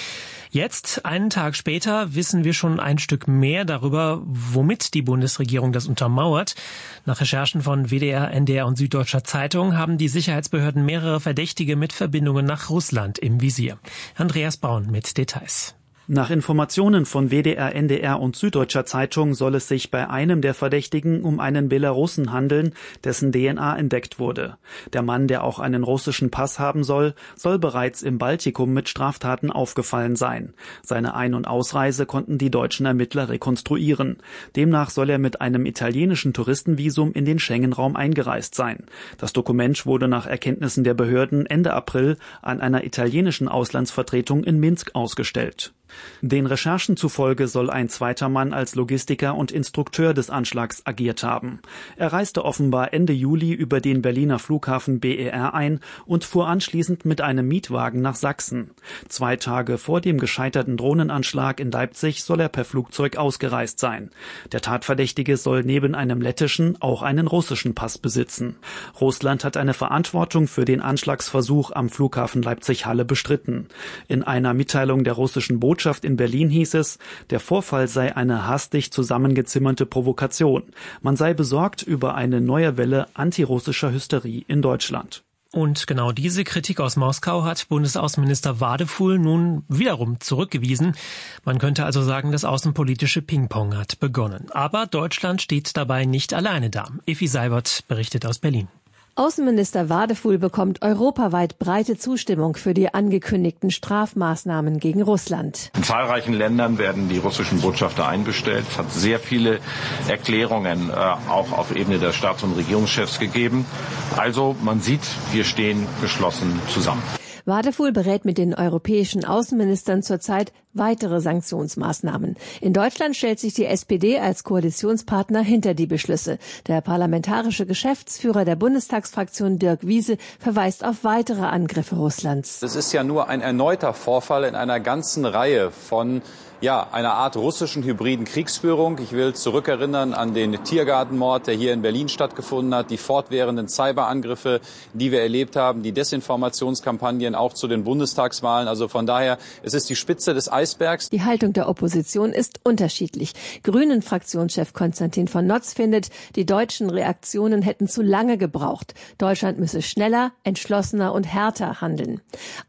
Speaker 22: Jetzt, einen Tag später, wissen wir schon ein Stück mehr darüber, womit die Bundesregierung das untermauert. Nach Recherchen von W D R, N D R und Süddeutscher Zeitung haben die Sicherheitsbehörden mehrere Verdächtige mit Verbindungen nach Russland im Visier. Andreas Braun mit Details.
Speaker 23: Nach Informationen von W D R, N D R und Süddeutscher Zeitung soll es sich bei einem der Verdächtigen um einen Belarussen handeln, dessen D N A entdeckt wurde. Der Mann, der auch einen russischen Pass haben soll, soll bereits im Baltikum mit Straftaten aufgefallen sein. Seine Ein- und Ausreise konnten die deutschen Ermittler rekonstruieren. Demnach soll er mit einem italienischen Touristenvisum in den Schengen-Raum eingereist sein. Das Dokument wurde nach Erkenntnissen der Behörden Ende April an einer italienischen Auslandsvertretung in Minsk ausgestellt. Den Recherchen zufolge soll ein zweiter Mann als Logistiker und Instrukteur des Anschlags agiert haben. Er reiste offenbar Ende Juli über den Berliner Flughafen B E R ein und fuhr anschließend mit einem Mietwagen nach Sachsen. Zwei Tage vor dem gescheiterten Drohnenanschlag in Leipzig soll er per Flugzeug ausgereist sein. Der Tatverdächtige soll neben einem lettischen auch einen russischen Pass besitzen. Russland hat eine Verantwortung für den Anschlagsversuch am Flughafen Leipzig-Halle bestritten. In einer Mitteilung der russischen Botschaft in Berlin hieß es, der Vorfall sei eine hastig zusammengezimmerte Provokation. Man sei besorgt über eine neue Welle antirussischer Hysterie in Deutschland.
Speaker 22: Und genau diese Kritik aus Moskau hat Bundesaußenminister Wadefuhl nun wiederum zurückgewiesen. Man könnte also sagen, das außenpolitische Ping-Pong hat begonnen. Aber Deutschland steht dabei nicht alleine da. Effi Seibert berichtet aus Berlin.
Speaker 24: Außenminister Wadefuhl bekommt europaweit breite Zustimmung für die angekündigten Strafmaßnahmen gegen Russland.
Speaker 25: In zahlreichen Ländern werden die russischen Botschafter einbestellt. Es hat sehr viele Erklärungen äh, auch auf Ebene der Staats- und Regierungschefs gegeben. Also man sieht, wir stehen geschlossen zusammen.
Speaker 24: Wadefuhl berät mit den europäischen Außenministern zurzeit weitere Sanktionsmaßnahmen. In Deutschland stellt sich die S P D als Koalitionspartner hinter die Beschlüsse. Der parlamentarische Geschäftsführer der Bundestagsfraktion Dirk Wiese verweist auf weitere Angriffe Russlands.
Speaker 26: Es ist ja nur ein erneuter Vorfall in einer ganzen Reihe von ja, einer Art russischen hybriden Kriegsführung. Ich will zurückerinnern an den Tiergartenmord, der hier in Berlin stattgefunden hat, die fortwährenden Cyberangriffe, die wir erlebt haben, die Desinformationskampagnen auch zu den Bundestagswahlen. Also von daher, es ist die Spitze des Eisbergs.
Speaker 24: Die Haltung der Opposition ist unterschiedlich. Grünen-Fraktionschef Konstantin von Notz findet, die deutschen Reaktionen hätten zu lange gebraucht. Deutschland müsse schneller, entschlossener und härter handeln.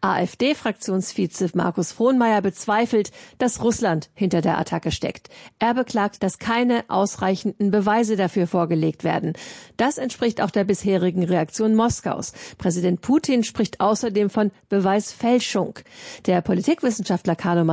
Speaker 24: AfD-Fraktionsvize Markus Frohnmayer bezweifelt, dass Russland Russland hinter der Attacke steckt. Er beklagt, dass keine ausreichenden Beweise dafür vorgelegt werden. Das entspricht auch der bisherigen Reaktion Moskaus. Präsident Putin spricht außerdem von Beweisfälschung. Der Politikwissenschaftler Carlo Massaro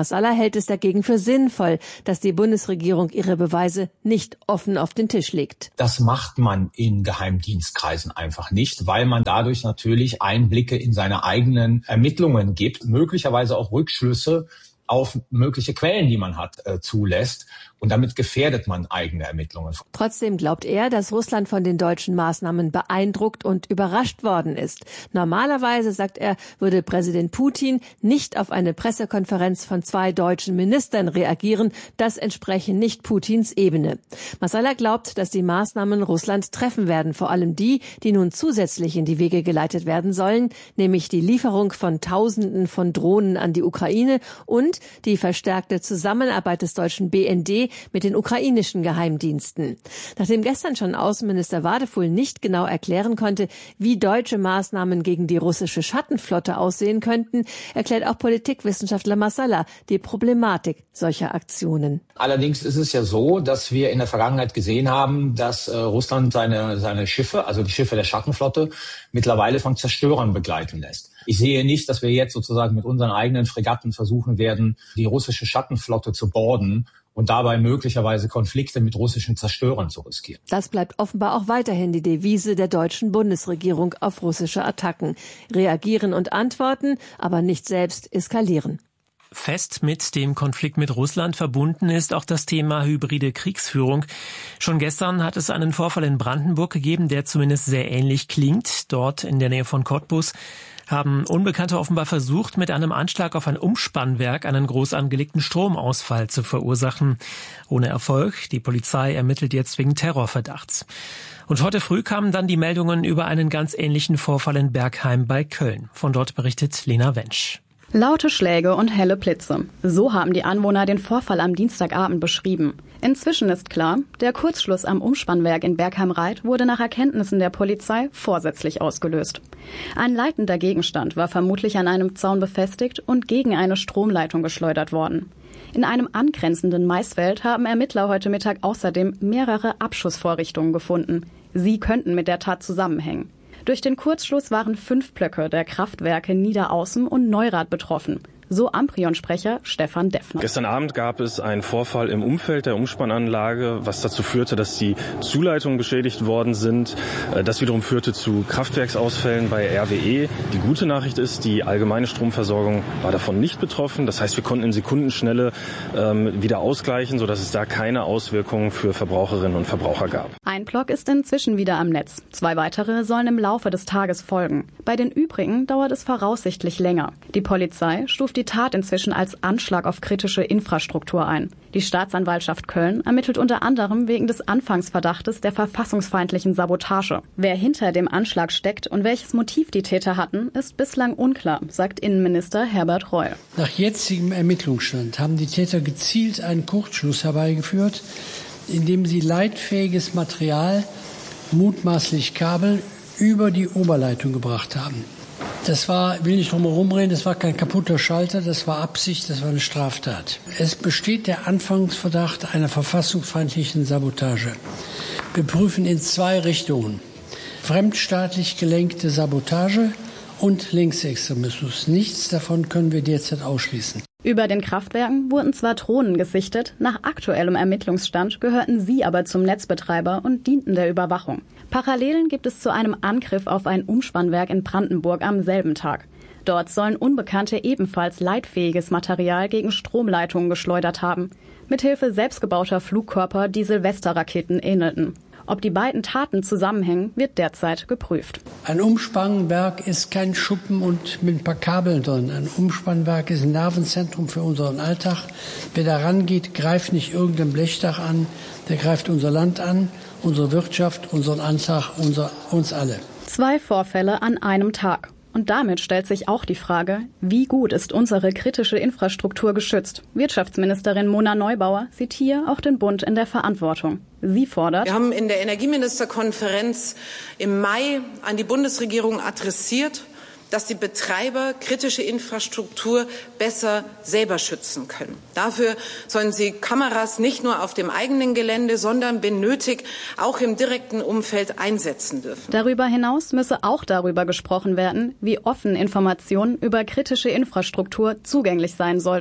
Speaker 24: Massala hält es dagegen für sinnvoll, dass die Bundesregierung ihre Beweise nicht offen auf den Tisch legt.
Speaker 2: Das macht man in Geheimdienstkreisen einfach nicht, weil man dadurch natürlich Einblicke in seine eigenen Ermittlungen gibt, möglicherweise auch Rückschlüsse auf mögliche Quellen, die man hat, äh, zulässt. Und damit gefährdet man eigene Ermittlungen.
Speaker 24: Trotzdem glaubt er, dass Russland von den deutschen Maßnahmen beeindruckt und überrascht worden ist. Normalerweise, sagt er, würde Präsident Putin nicht auf eine Pressekonferenz von zwei deutschen Ministern reagieren. Das entspreche nicht Putins Ebene. Massala glaubt, dass die Maßnahmen Russland treffen werden, vor allem die, die nun zusätzlich in die Wege geleitet werden sollen, nämlich die Lieferung von Tausenden von Drohnen an die Ukraine und die verstärkte Zusammenarbeit des deutschen B N D mit den ukrainischen Geheimdiensten. Nachdem gestern schon Außenminister Wadefuhl nicht genau erklären konnte, wie deutsche Maßnahmen gegen die russische Schattenflotte aussehen könnten, erklärt auch Politikwissenschaftler Massala die Problematik solcher Aktionen.
Speaker 2: Allerdings ist es ja so, dass wir in der Vergangenheit gesehen haben, dass äh, Russland seine, seine Schiffe, also die Schiffe der Schattenflotte, mittlerweile von Zerstörern begleiten lässt. Ich sehe nicht, dass wir jetzt sozusagen mit unseren eigenen Fregatten versuchen werden, die russische Schattenflotte zu boarden und dabei möglicherweise Konflikte mit russischen Zerstörern zu riskieren.
Speaker 24: Das bleibt offenbar auch weiterhin die Devise der deutschen Bundesregierung auf russische Attacken. Reagieren und antworten, aber nicht selbst eskalieren.
Speaker 22: Fest mit dem Konflikt mit Russland verbunden ist auch das Thema hybride Kriegsführung. Schon gestern hat es einen Vorfall in Brandenburg gegeben, der zumindest sehr ähnlich klingt. Dort in der Nähe von Cottbus haben Unbekannte offenbar versucht, mit einem Anschlag auf ein Umspannwerk einen groß angelegten Stromausfall zu verursachen. Ohne Erfolg. Die Polizei ermittelt jetzt wegen Terrorverdachts. Und heute früh kamen dann die Meldungen über einen ganz ähnlichen Vorfall in Bergheim bei Köln. Von dort berichtet Lena Wensch.
Speaker 3: Laute Schläge und helle Blitze. So haben die Anwohner den Vorfall am Dienstagabend beschrieben. Inzwischen ist klar, der Kurzschluss am Umspannwerk in Bergheim-Reit wurde nach Erkenntnissen der Polizei vorsätzlich ausgelöst. Ein leitender Gegenstand war vermutlich an einem Zaun befestigt und gegen eine Stromleitung geschleudert worden. In einem angrenzenden Maisfeld haben Ermittler heute Mittag außerdem mehrere Abschussvorrichtungen gefunden. Sie könnten mit der Tat zusammenhängen. Durch den Kurzschluss waren fünf Blöcke der Kraftwerke Niederaußen und Neurath betroffen. So Amprion-Sprecher Stefan Deffner.
Speaker 5: Gestern Abend gab es einen Vorfall im Umfeld der Umspannanlage, was dazu führte, dass die Zuleitungen beschädigt worden sind. Das wiederum führte zu Kraftwerksausfällen bei R W E. Die gute Nachricht ist, die allgemeine Stromversorgung war davon nicht betroffen. Das heißt, wir konnten in Sekundenschnelle ähm, wieder ausgleichen, sodass es da keine Auswirkungen für Verbraucherinnen und Verbraucher gab.
Speaker 3: Ein Block ist inzwischen wieder am Netz. Zwei weitere sollen im Laufe des Tages folgen. Bei den übrigen dauert es voraussichtlich länger. Die Polizei stuft die Tat inzwischen als Anschlag auf kritische Infrastruktur ein. Die Staatsanwaltschaft Köln ermittelt unter anderem wegen des Anfangsverdachtes der verfassungsfeindlichen Sabotage. Wer hinter dem Anschlag steckt und welches Motiv die Täter hatten, ist bislang unklar, sagt Innenminister Herbert Reul.
Speaker 6: Nach jetzigem Ermittlungsstand haben die Täter gezielt einen Kurzschluss herbeigeführt, indem sie leitfähiges Material, mutmaßlich Kabel, über die Oberleitung gebracht haben. Das war, will nicht drum herum reden, das war kein kaputter Schalter, das war Absicht, das war eine Straftat. Es besteht der Anfangsverdacht einer verfassungsfeindlichen Sabotage. Wir prüfen in zwei Richtungen. Fremdstaatlich gelenkte Sabotage und Linksextremismus. Nichts davon können wir derzeit ausschließen.
Speaker 3: Über den Kraftwerken wurden zwar Drohnen gesichtet, nach aktuellem Ermittlungsstand gehörten sie aber zum Netzbetreiber und dienten der Überwachung. Parallelen gibt es zu einem Angriff auf ein Umspannwerk in Brandenburg am selben Tag. Dort sollen Unbekannte ebenfalls leitfähiges Material gegen Stromleitungen geschleudert haben, mithilfe selbstgebauter Flugkörper, die Silvesterraketen ähnelten. Ob die beiden Taten zusammenhängen, wird derzeit geprüft.
Speaker 6: Ein Umspannwerk ist kein Schuppen und mit ein paar Kabeln drin. Ein Umspannwerk ist ein Nervenzentrum für unseren Alltag. Wer da rangeht, greift nicht irgendein Blechdach an, der greift unser Land an, unsere Wirtschaft, unseren Alltag, unser, uns alle.
Speaker 3: Zwei Vorfälle an einem Tag. Und damit stellt sich auch die Frage, wie gut ist unsere kritische Infrastruktur geschützt? Wirtschaftsministerin Mona Neubauer sieht hier auch den Bund in der Verantwortung. Sie fordert:
Speaker 8: Wir haben in der Energieministerkonferenz im Mai an die Bundesregierung adressiert, dass die Betreiber kritische Infrastruktur besser selber schützen können. Dafür sollen sie Kameras nicht nur auf dem eigenen Gelände, sondern wenn nötig auch im direkten Umfeld einsetzen dürfen.
Speaker 3: Darüber hinaus müsse auch darüber gesprochen werden, wie offen Informationen über kritische Infrastruktur zugänglich sein sollten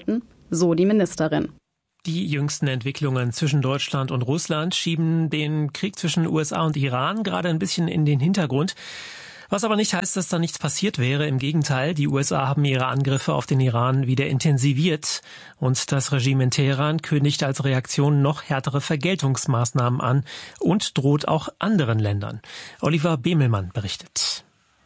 Speaker 3: so die Ministerin.
Speaker 22: Die jüngsten Entwicklungen zwischen Deutschland und Russland schieben den Krieg zwischen U S A und Iran gerade ein bisschen in den Hintergrund. Was aber nicht heißt, dass da nichts passiert wäre. Im Gegenteil, die U S A haben ihre Angriffe auf den Iran wieder intensiviert. Und das Regime in Teheran kündigt als Reaktion noch härtere Vergeltungsmaßnahmen an und droht auch anderen Ländern. Oliver Bemelmann berichtet.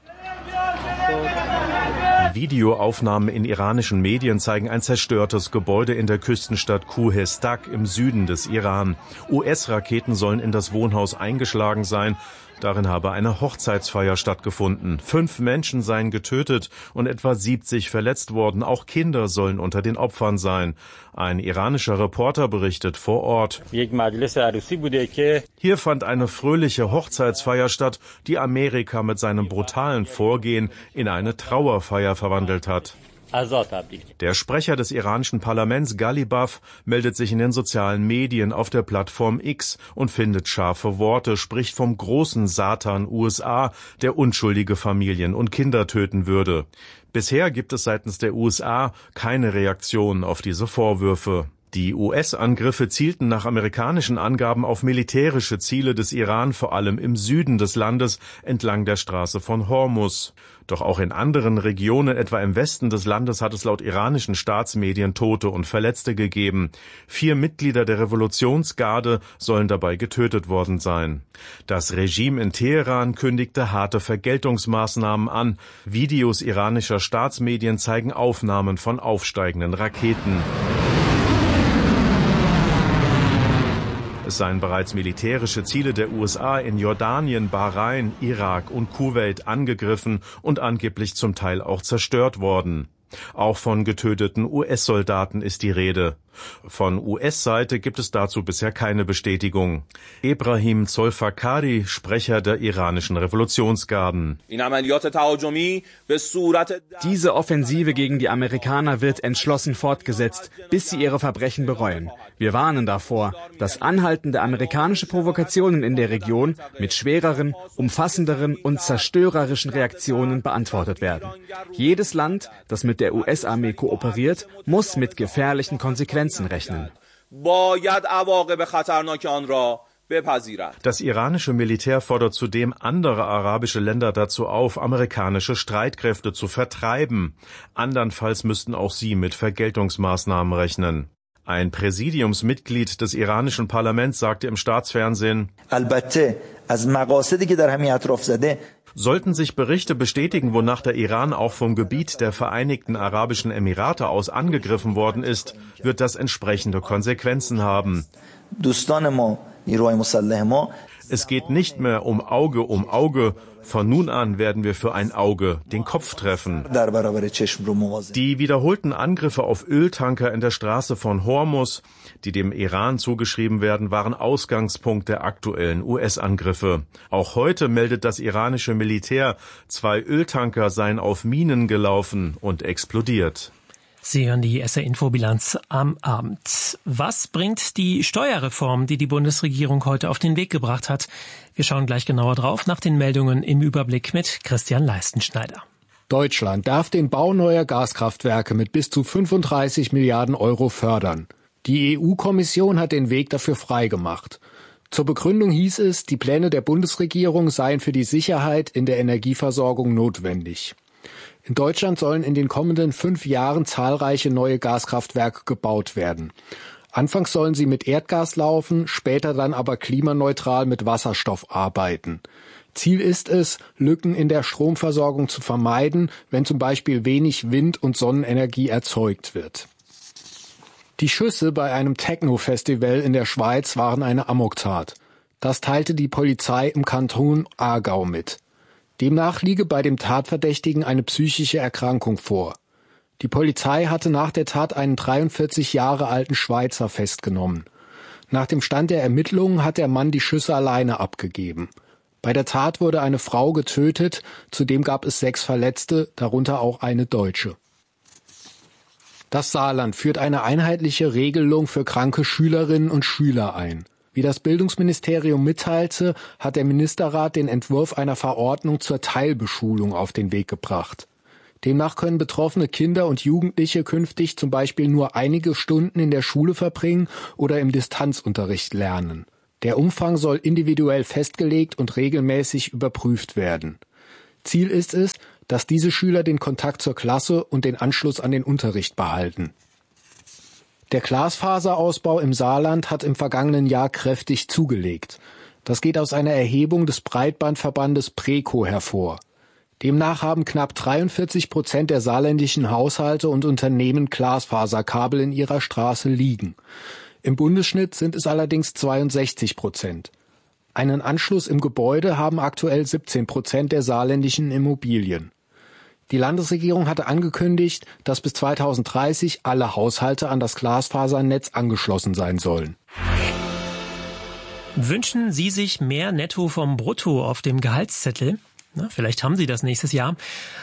Speaker 7: Videoaufnahmen in iranischen Medien zeigen ein zerstörtes Gebäude in der Küstenstadt Kuhestak im Süden des Iran. U S-Raketen sollen in das Wohnhaus eingeschlagen sein. Darin habe eine Hochzeitsfeier stattgefunden. Fünf Menschen seien getötet und etwa siebzig verletzt worden. Auch Kinder sollen unter den Opfern sein. Ein iranischer Reporter berichtet vor Ort. Hier fand eine fröhliche Hochzeitsfeier statt, die Amerika mit seinem brutalen Vorgehen in eine Trauerfeier verwandelt hat. Der Sprecher des iranischen Parlaments Ghalibaf meldet sich in den sozialen Medien auf der Plattform X und findet scharfe Worte, spricht vom großen Satan U S A, der unschuldige Familien und Kinder töten würde. Bisher gibt es seitens der U S A keine Reaktion auf diese Vorwürfe. Die U S-Angriffe zielten nach amerikanischen Angaben auf militärische Ziele des Iran, vor allem im Süden des Landes, entlang der Straße von Hormuz. Doch auch in anderen Regionen, etwa im Westen des Landes, hat es laut iranischen Staatsmedien Tote und Verletzte gegeben. Vier Mitglieder der Revolutionsgarde sollen dabei getötet worden sein. Das Regime in Teheran kündigte harte Vergeltungsmaßnahmen an. Videos iranischer Staatsmedien zeigen Aufnahmen von aufsteigenden Raketen. Es seien bereits militärische Ziele der U S A in Jordanien, Bahrain, Irak und Kuwait angegriffen und angeblich zum Teil auch zerstört worden. Auch von getöteten U S-Soldaten ist die Rede. Von U S-Seite gibt es dazu bisher keine Bestätigung. Ebrahim Zolfakari, Sprecher der iranischen Revolutionsgarden.
Speaker 9: Diese Offensive gegen die Amerikaner wird entschlossen fortgesetzt, bis sie ihre Verbrechen bereuen. Wir warnen davor, dass anhaltende amerikanische Provokationen in der Region mit schwereren, umfassenderen und zerstörerischen Reaktionen beantwortet werden. Jedes Land, das mit der U S-Armee kooperiert, muss mit gefährlichen Konsequenzen rechnen.
Speaker 7: Das iranische Militär fordert zudem andere arabische Länder dazu auf, amerikanische Streitkräfte zu vertreiben. Andernfalls müssten auch sie mit Vergeltungsmaßnahmen rechnen. Ein Präsidiumsmitglied des iranischen Parlaments sagte im Staatsfernsehen: Sollten sich Berichte bestätigen, wonach der Iran auch vom Gebiet der Vereinigten Arabischen Emirate aus angegriffen worden ist, wird das entsprechende Konsequenzen haben. Es geht nicht mehr um Auge um Auge. Von nun an werden wir für ein Auge den Kopf treffen. Die wiederholten Angriffe auf Öltanker in der Straße von Hormuz, die dem Iran zugeschrieben werden, waren Ausgangspunkt der aktuellen U S-Angriffe. Auch heute meldet das iranische Militär, zwei Öltanker seien auf Minen gelaufen und explodiert.
Speaker 22: Sie hören die S R-Infobilanz am Abend. Was bringt die Steuerreform, die die Bundesregierung heute auf den Weg gebracht hat? Wir schauen gleich genauer drauf nach den Meldungen im Überblick mit Christian Leistenschneider.
Speaker 10: Deutschland darf den Bau neuer Gaskraftwerke mit bis zu fünfunddreißig Milliarden Euro fördern. Die E U-Kommission hat den Weg dafür freigemacht. Zur Begründung hieß es, die Pläne der Bundesregierung seien für die Sicherheit in der Energieversorgung notwendig. In Deutschland sollen in den kommenden fünf Jahren zahlreiche neue Gaskraftwerke gebaut werden. Anfangs sollen sie mit Erdgas laufen, später dann aber klimaneutral mit Wasserstoff arbeiten. Ziel ist es, Lücken in der Stromversorgung zu vermeiden, wenn zum Beispiel wenig Wind- und Sonnenenergie erzeugt wird. Die Schüsse bei einem Techno-Festival in der Schweiz waren eine Amoktat. Das teilte die Polizei im Kanton Aargau mit. Demnach liege bei dem Tatverdächtigen eine psychische Erkrankung vor. Die Polizei hatte nach der Tat einen dreiundvierzig Jahre alten Schweizer festgenommen. Nach dem Stand der Ermittlungen hat der Mann die Schüsse alleine abgegeben. Bei der Tat wurde eine Frau getötet, zudem gab es sechs Verletzte, darunter auch eine Deutsche. Das Saarland führt eine einheitliche Regelung für kranke Schülerinnen und Schüler ein. Wie das Bildungsministerium mitteilte, hat der Ministerrat den Entwurf einer Verordnung zur Teilbeschulung auf den Weg gebracht. Demnach können betroffene Kinder und Jugendliche künftig zum Beispiel nur einige Stunden in der Schule verbringen oder im Distanzunterricht lernen. Der Umfang soll individuell festgelegt und regelmäßig überprüft werden. Ziel ist es, dass diese Schüler den Kontakt zur Klasse und den Anschluss an den Unterricht behalten. Der Glasfaserausbau im Saarland hat im vergangenen Jahr kräftig zugelegt. Das geht aus einer Erhebung des Breitbandverbandes Preco hervor. Demnach haben knapp dreiundvierzig Prozent der saarländischen Haushalte und Unternehmen Glasfaserkabel in ihrer Straße liegen. Im Bundesschnitt sind es allerdings zweiundsechzig Prozent. Einen Anschluss im Gebäude haben aktuell siebzehn Prozent der saarländischen Immobilien. Die Landesregierung hatte angekündigt, dass bis zweitausenddreißig alle Haushalte an das Glasfasernetz angeschlossen sein sollen.
Speaker 22: Wünschen Sie sich mehr Netto vom Brutto auf dem Gehaltszettel? Na, vielleicht haben Sie das nächstes Jahr.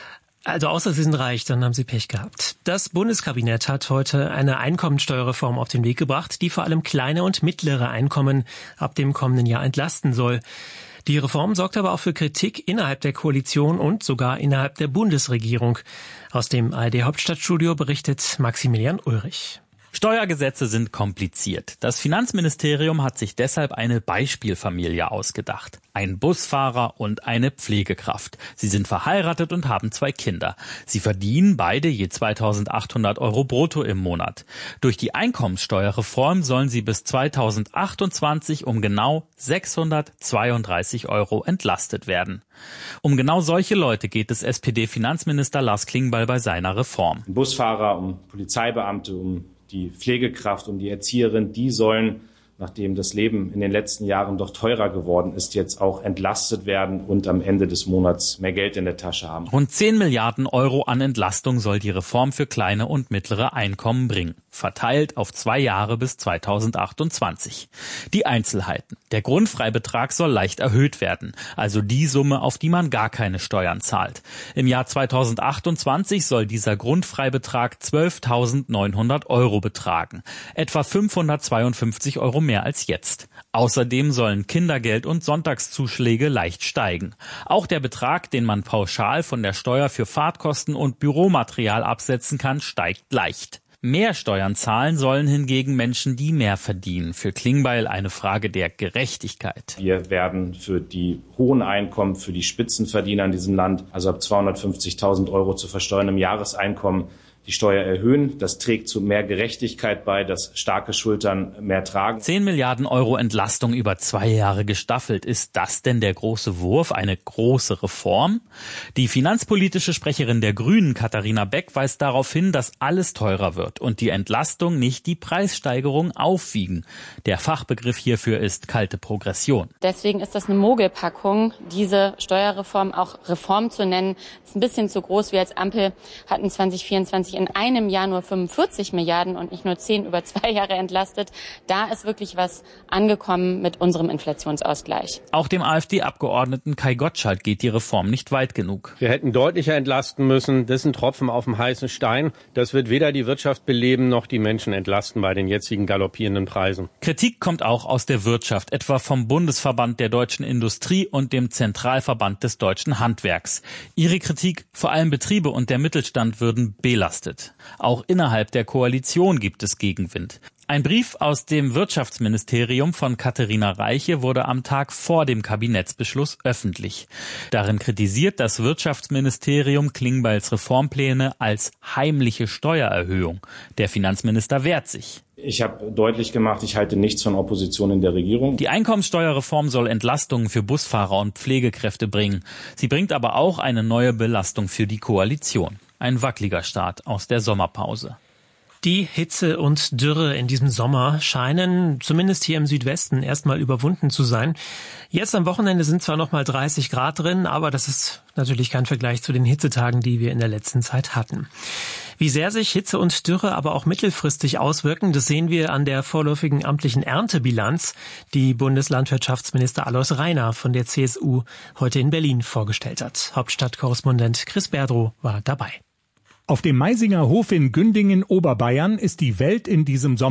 Speaker 22: Also außer Sie sind reich, dann haben Sie Pech gehabt. Das Bundeskabinett hat heute eine Einkommensteuerreform auf den Weg gebracht, die vor allem kleine und mittlere Einkommen ab dem kommenden Jahr entlasten soll. Die Reform sorgt aber auch für Kritik innerhalb der Koalition und sogar innerhalb der Bundesregierung. Aus dem A R D Hauptstadtstudio berichtet Maximilian Ulrich.
Speaker 14: Steuergesetze sind kompliziert. Das Finanzministerium hat sich deshalb eine Beispielfamilie ausgedacht. Ein Busfahrer und eine Pflegekraft. Sie sind verheiratet und haben zwei Kinder. Sie verdienen beide je zweitausendachthundert Euro brutto im Monat. Durch die Einkommenssteuerreform sollen sie bis zweitausendachtundzwanzig um genau sechshundertzweiunddreißig Euro entlastet werden. Um genau solche Leute geht es S P D-Finanzminister Lars Klingbeil bei seiner Reform.
Speaker 11: Um Busfahrer, um Polizeibeamte, um die Pflegekraft, um die Erzieherin, die sollen, nachdem das Leben in den letzten Jahren doch teurer geworden ist, jetzt auch entlastet werden und am Ende des Monats mehr Geld in der Tasche haben.
Speaker 14: Rund zehn Milliarden Euro an Entlastung soll die Reform für kleine und mittlere Einkommen bringen, verteilt auf zwei Jahre bis zweitausendachtundzwanzig. Die Einzelheiten. Der Grundfreibetrag soll leicht erhöht werden, also die Summe, auf die man gar keine Steuern zahlt. Im Jahr zweitausendachtundzwanzig soll dieser Grundfreibetrag zwölftausendneunhundert Euro betragen, etwa fünfhundertzweiundfünfzig Euro mehr als jetzt. Außerdem sollen Kindergeld und Sonntagszuschläge leicht steigen. Auch der Betrag, den man pauschal von der Steuer für Fahrtkosten und Büromaterial absetzen kann, steigt leicht. Mehr Steuern zahlen sollen hingegen Menschen, die mehr verdienen. Für Klingbeil eine Frage der Gerechtigkeit.
Speaker 11: Wir werden für die hohen Einkommen, für die Spitzenverdiener in diesem Land, also ab zweihundertfünfzigtausend Euro zu versteuerndem Jahreseinkommen, die Steuer erhöhen. Das trägt zu mehr Gerechtigkeit bei, dass starke Schultern mehr tragen.
Speaker 14: zehn Milliarden Euro Entlastung über zwei Jahre gestaffelt. Ist das denn der große Wurf, eine große Reform? Die finanzpolitische Sprecherin der Grünen, Katharina Beck, weist darauf hin, dass alles teurer wird und die Entlastung nicht die Preissteigerung aufwiegen. Der Fachbegriff hierfür ist kalte Progression.
Speaker 12: Deswegen ist das eine Mogelpackung, diese Steuerreform auch Reform zu nennen. Ist ein bisschen zu groß. Wir als Ampel hatten zwanzig vierundzwanzig in einem Jahr nur fünfundvierzig Milliarden und nicht nur zehn über zwei Jahre entlastet. Da ist wirklich was angekommen mit unserem Inflationsausgleich.
Speaker 14: Auch dem AfD-Abgeordneten Kai Gottschalk geht die Reform nicht weit genug.
Speaker 13: Wir hätten deutlicher entlasten müssen. Das ist ein Tropfen auf dem heißen Stein. Das wird weder die Wirtschaft beleben noch die Menschen entlasten bei den jetzigen galoppierenden Preisen.
Speaker 14: Kritik kommt auch aus der Wirtschaft, etwa vom Bundesverband der deutschen Industrie und dem Zentralverband des deutschen Handwerks. Ihre Kritik, vor allem Betriebe und der Mittelstand würden belastet. Auch innerhalb der Koalition gibt es Gegenwind. Ein Brief aus dem Wirtschaftsministerium von Katharina Reiche wurde am Tag vor dem Kabinettsbeschluss öffentlich. Darin kritisiert das Wirtschaftsministerium Klingbeils Reformpläne als heimliche Steuererhöhung. Der Finanzminister wehrt sich.
Speaker 11: Ich habe deutlich gemacht, ich halte nichts von Opposition in der Regierung.
Speaker 14: Die Einkommenssteuerreform soll Entlastungen für Busfahrer und Pflegekräfte bringen. Sie bringt aber auch eine neue Belastung für die Koalition. Ein wackeliger Start aus der Sommerpause.
Speaker 22: Die Hitze und Dürre in diesem Sommer scheinen zumindest hier im Südwesten erstmal überwunden zu sein. Jetzt am Wochenende sind zwar noch mal dreißig Grad drin, aber das ist natürlich kein Vergleich zu den Hitzetagen, die wir in der letzten Zeit hatten. Wie sehr sich Hitze und Dürre aber auch mittelfristig auswirken, das sehen wir an der vorläufigen amtlichen Erntebilanz, die Bundeslandwirtschaftsminister Alois Rainer von der C S U heute in Berlin vorgestellt hat. Hauptstadtkorrespondent Chris Berdrow war dabei.
Speaker 15: Auf dem Maisinger Hof in Gündingen, Oberbayern, ist die Welt in diesem Sommer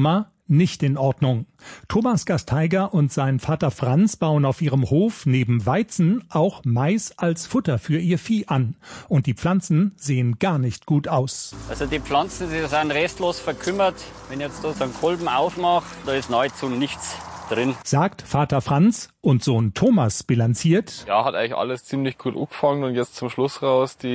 Speaker 15: nicht in Ordnung. Thomas Gasteiger und sein Vater Franz bauen auf ihrem Hof neben Weizen auch Mais als Futter für ihr Vieh an. Und die Pflanzen sehen gar nicht gut aus.
Speaker 16: Also die Pflanzen, die sind restlos verkümmert. Wenn ich jetzt da so einen Kolben aufmache, da ist nahezu nichts drin.
Speaker 15: Sagt Vater Franz und Sohn Thomas bilanziert.
Speaker 17: Ja, hat eigentlich alles ziemlich gut angefangen und jetzt zum Schluss raus, die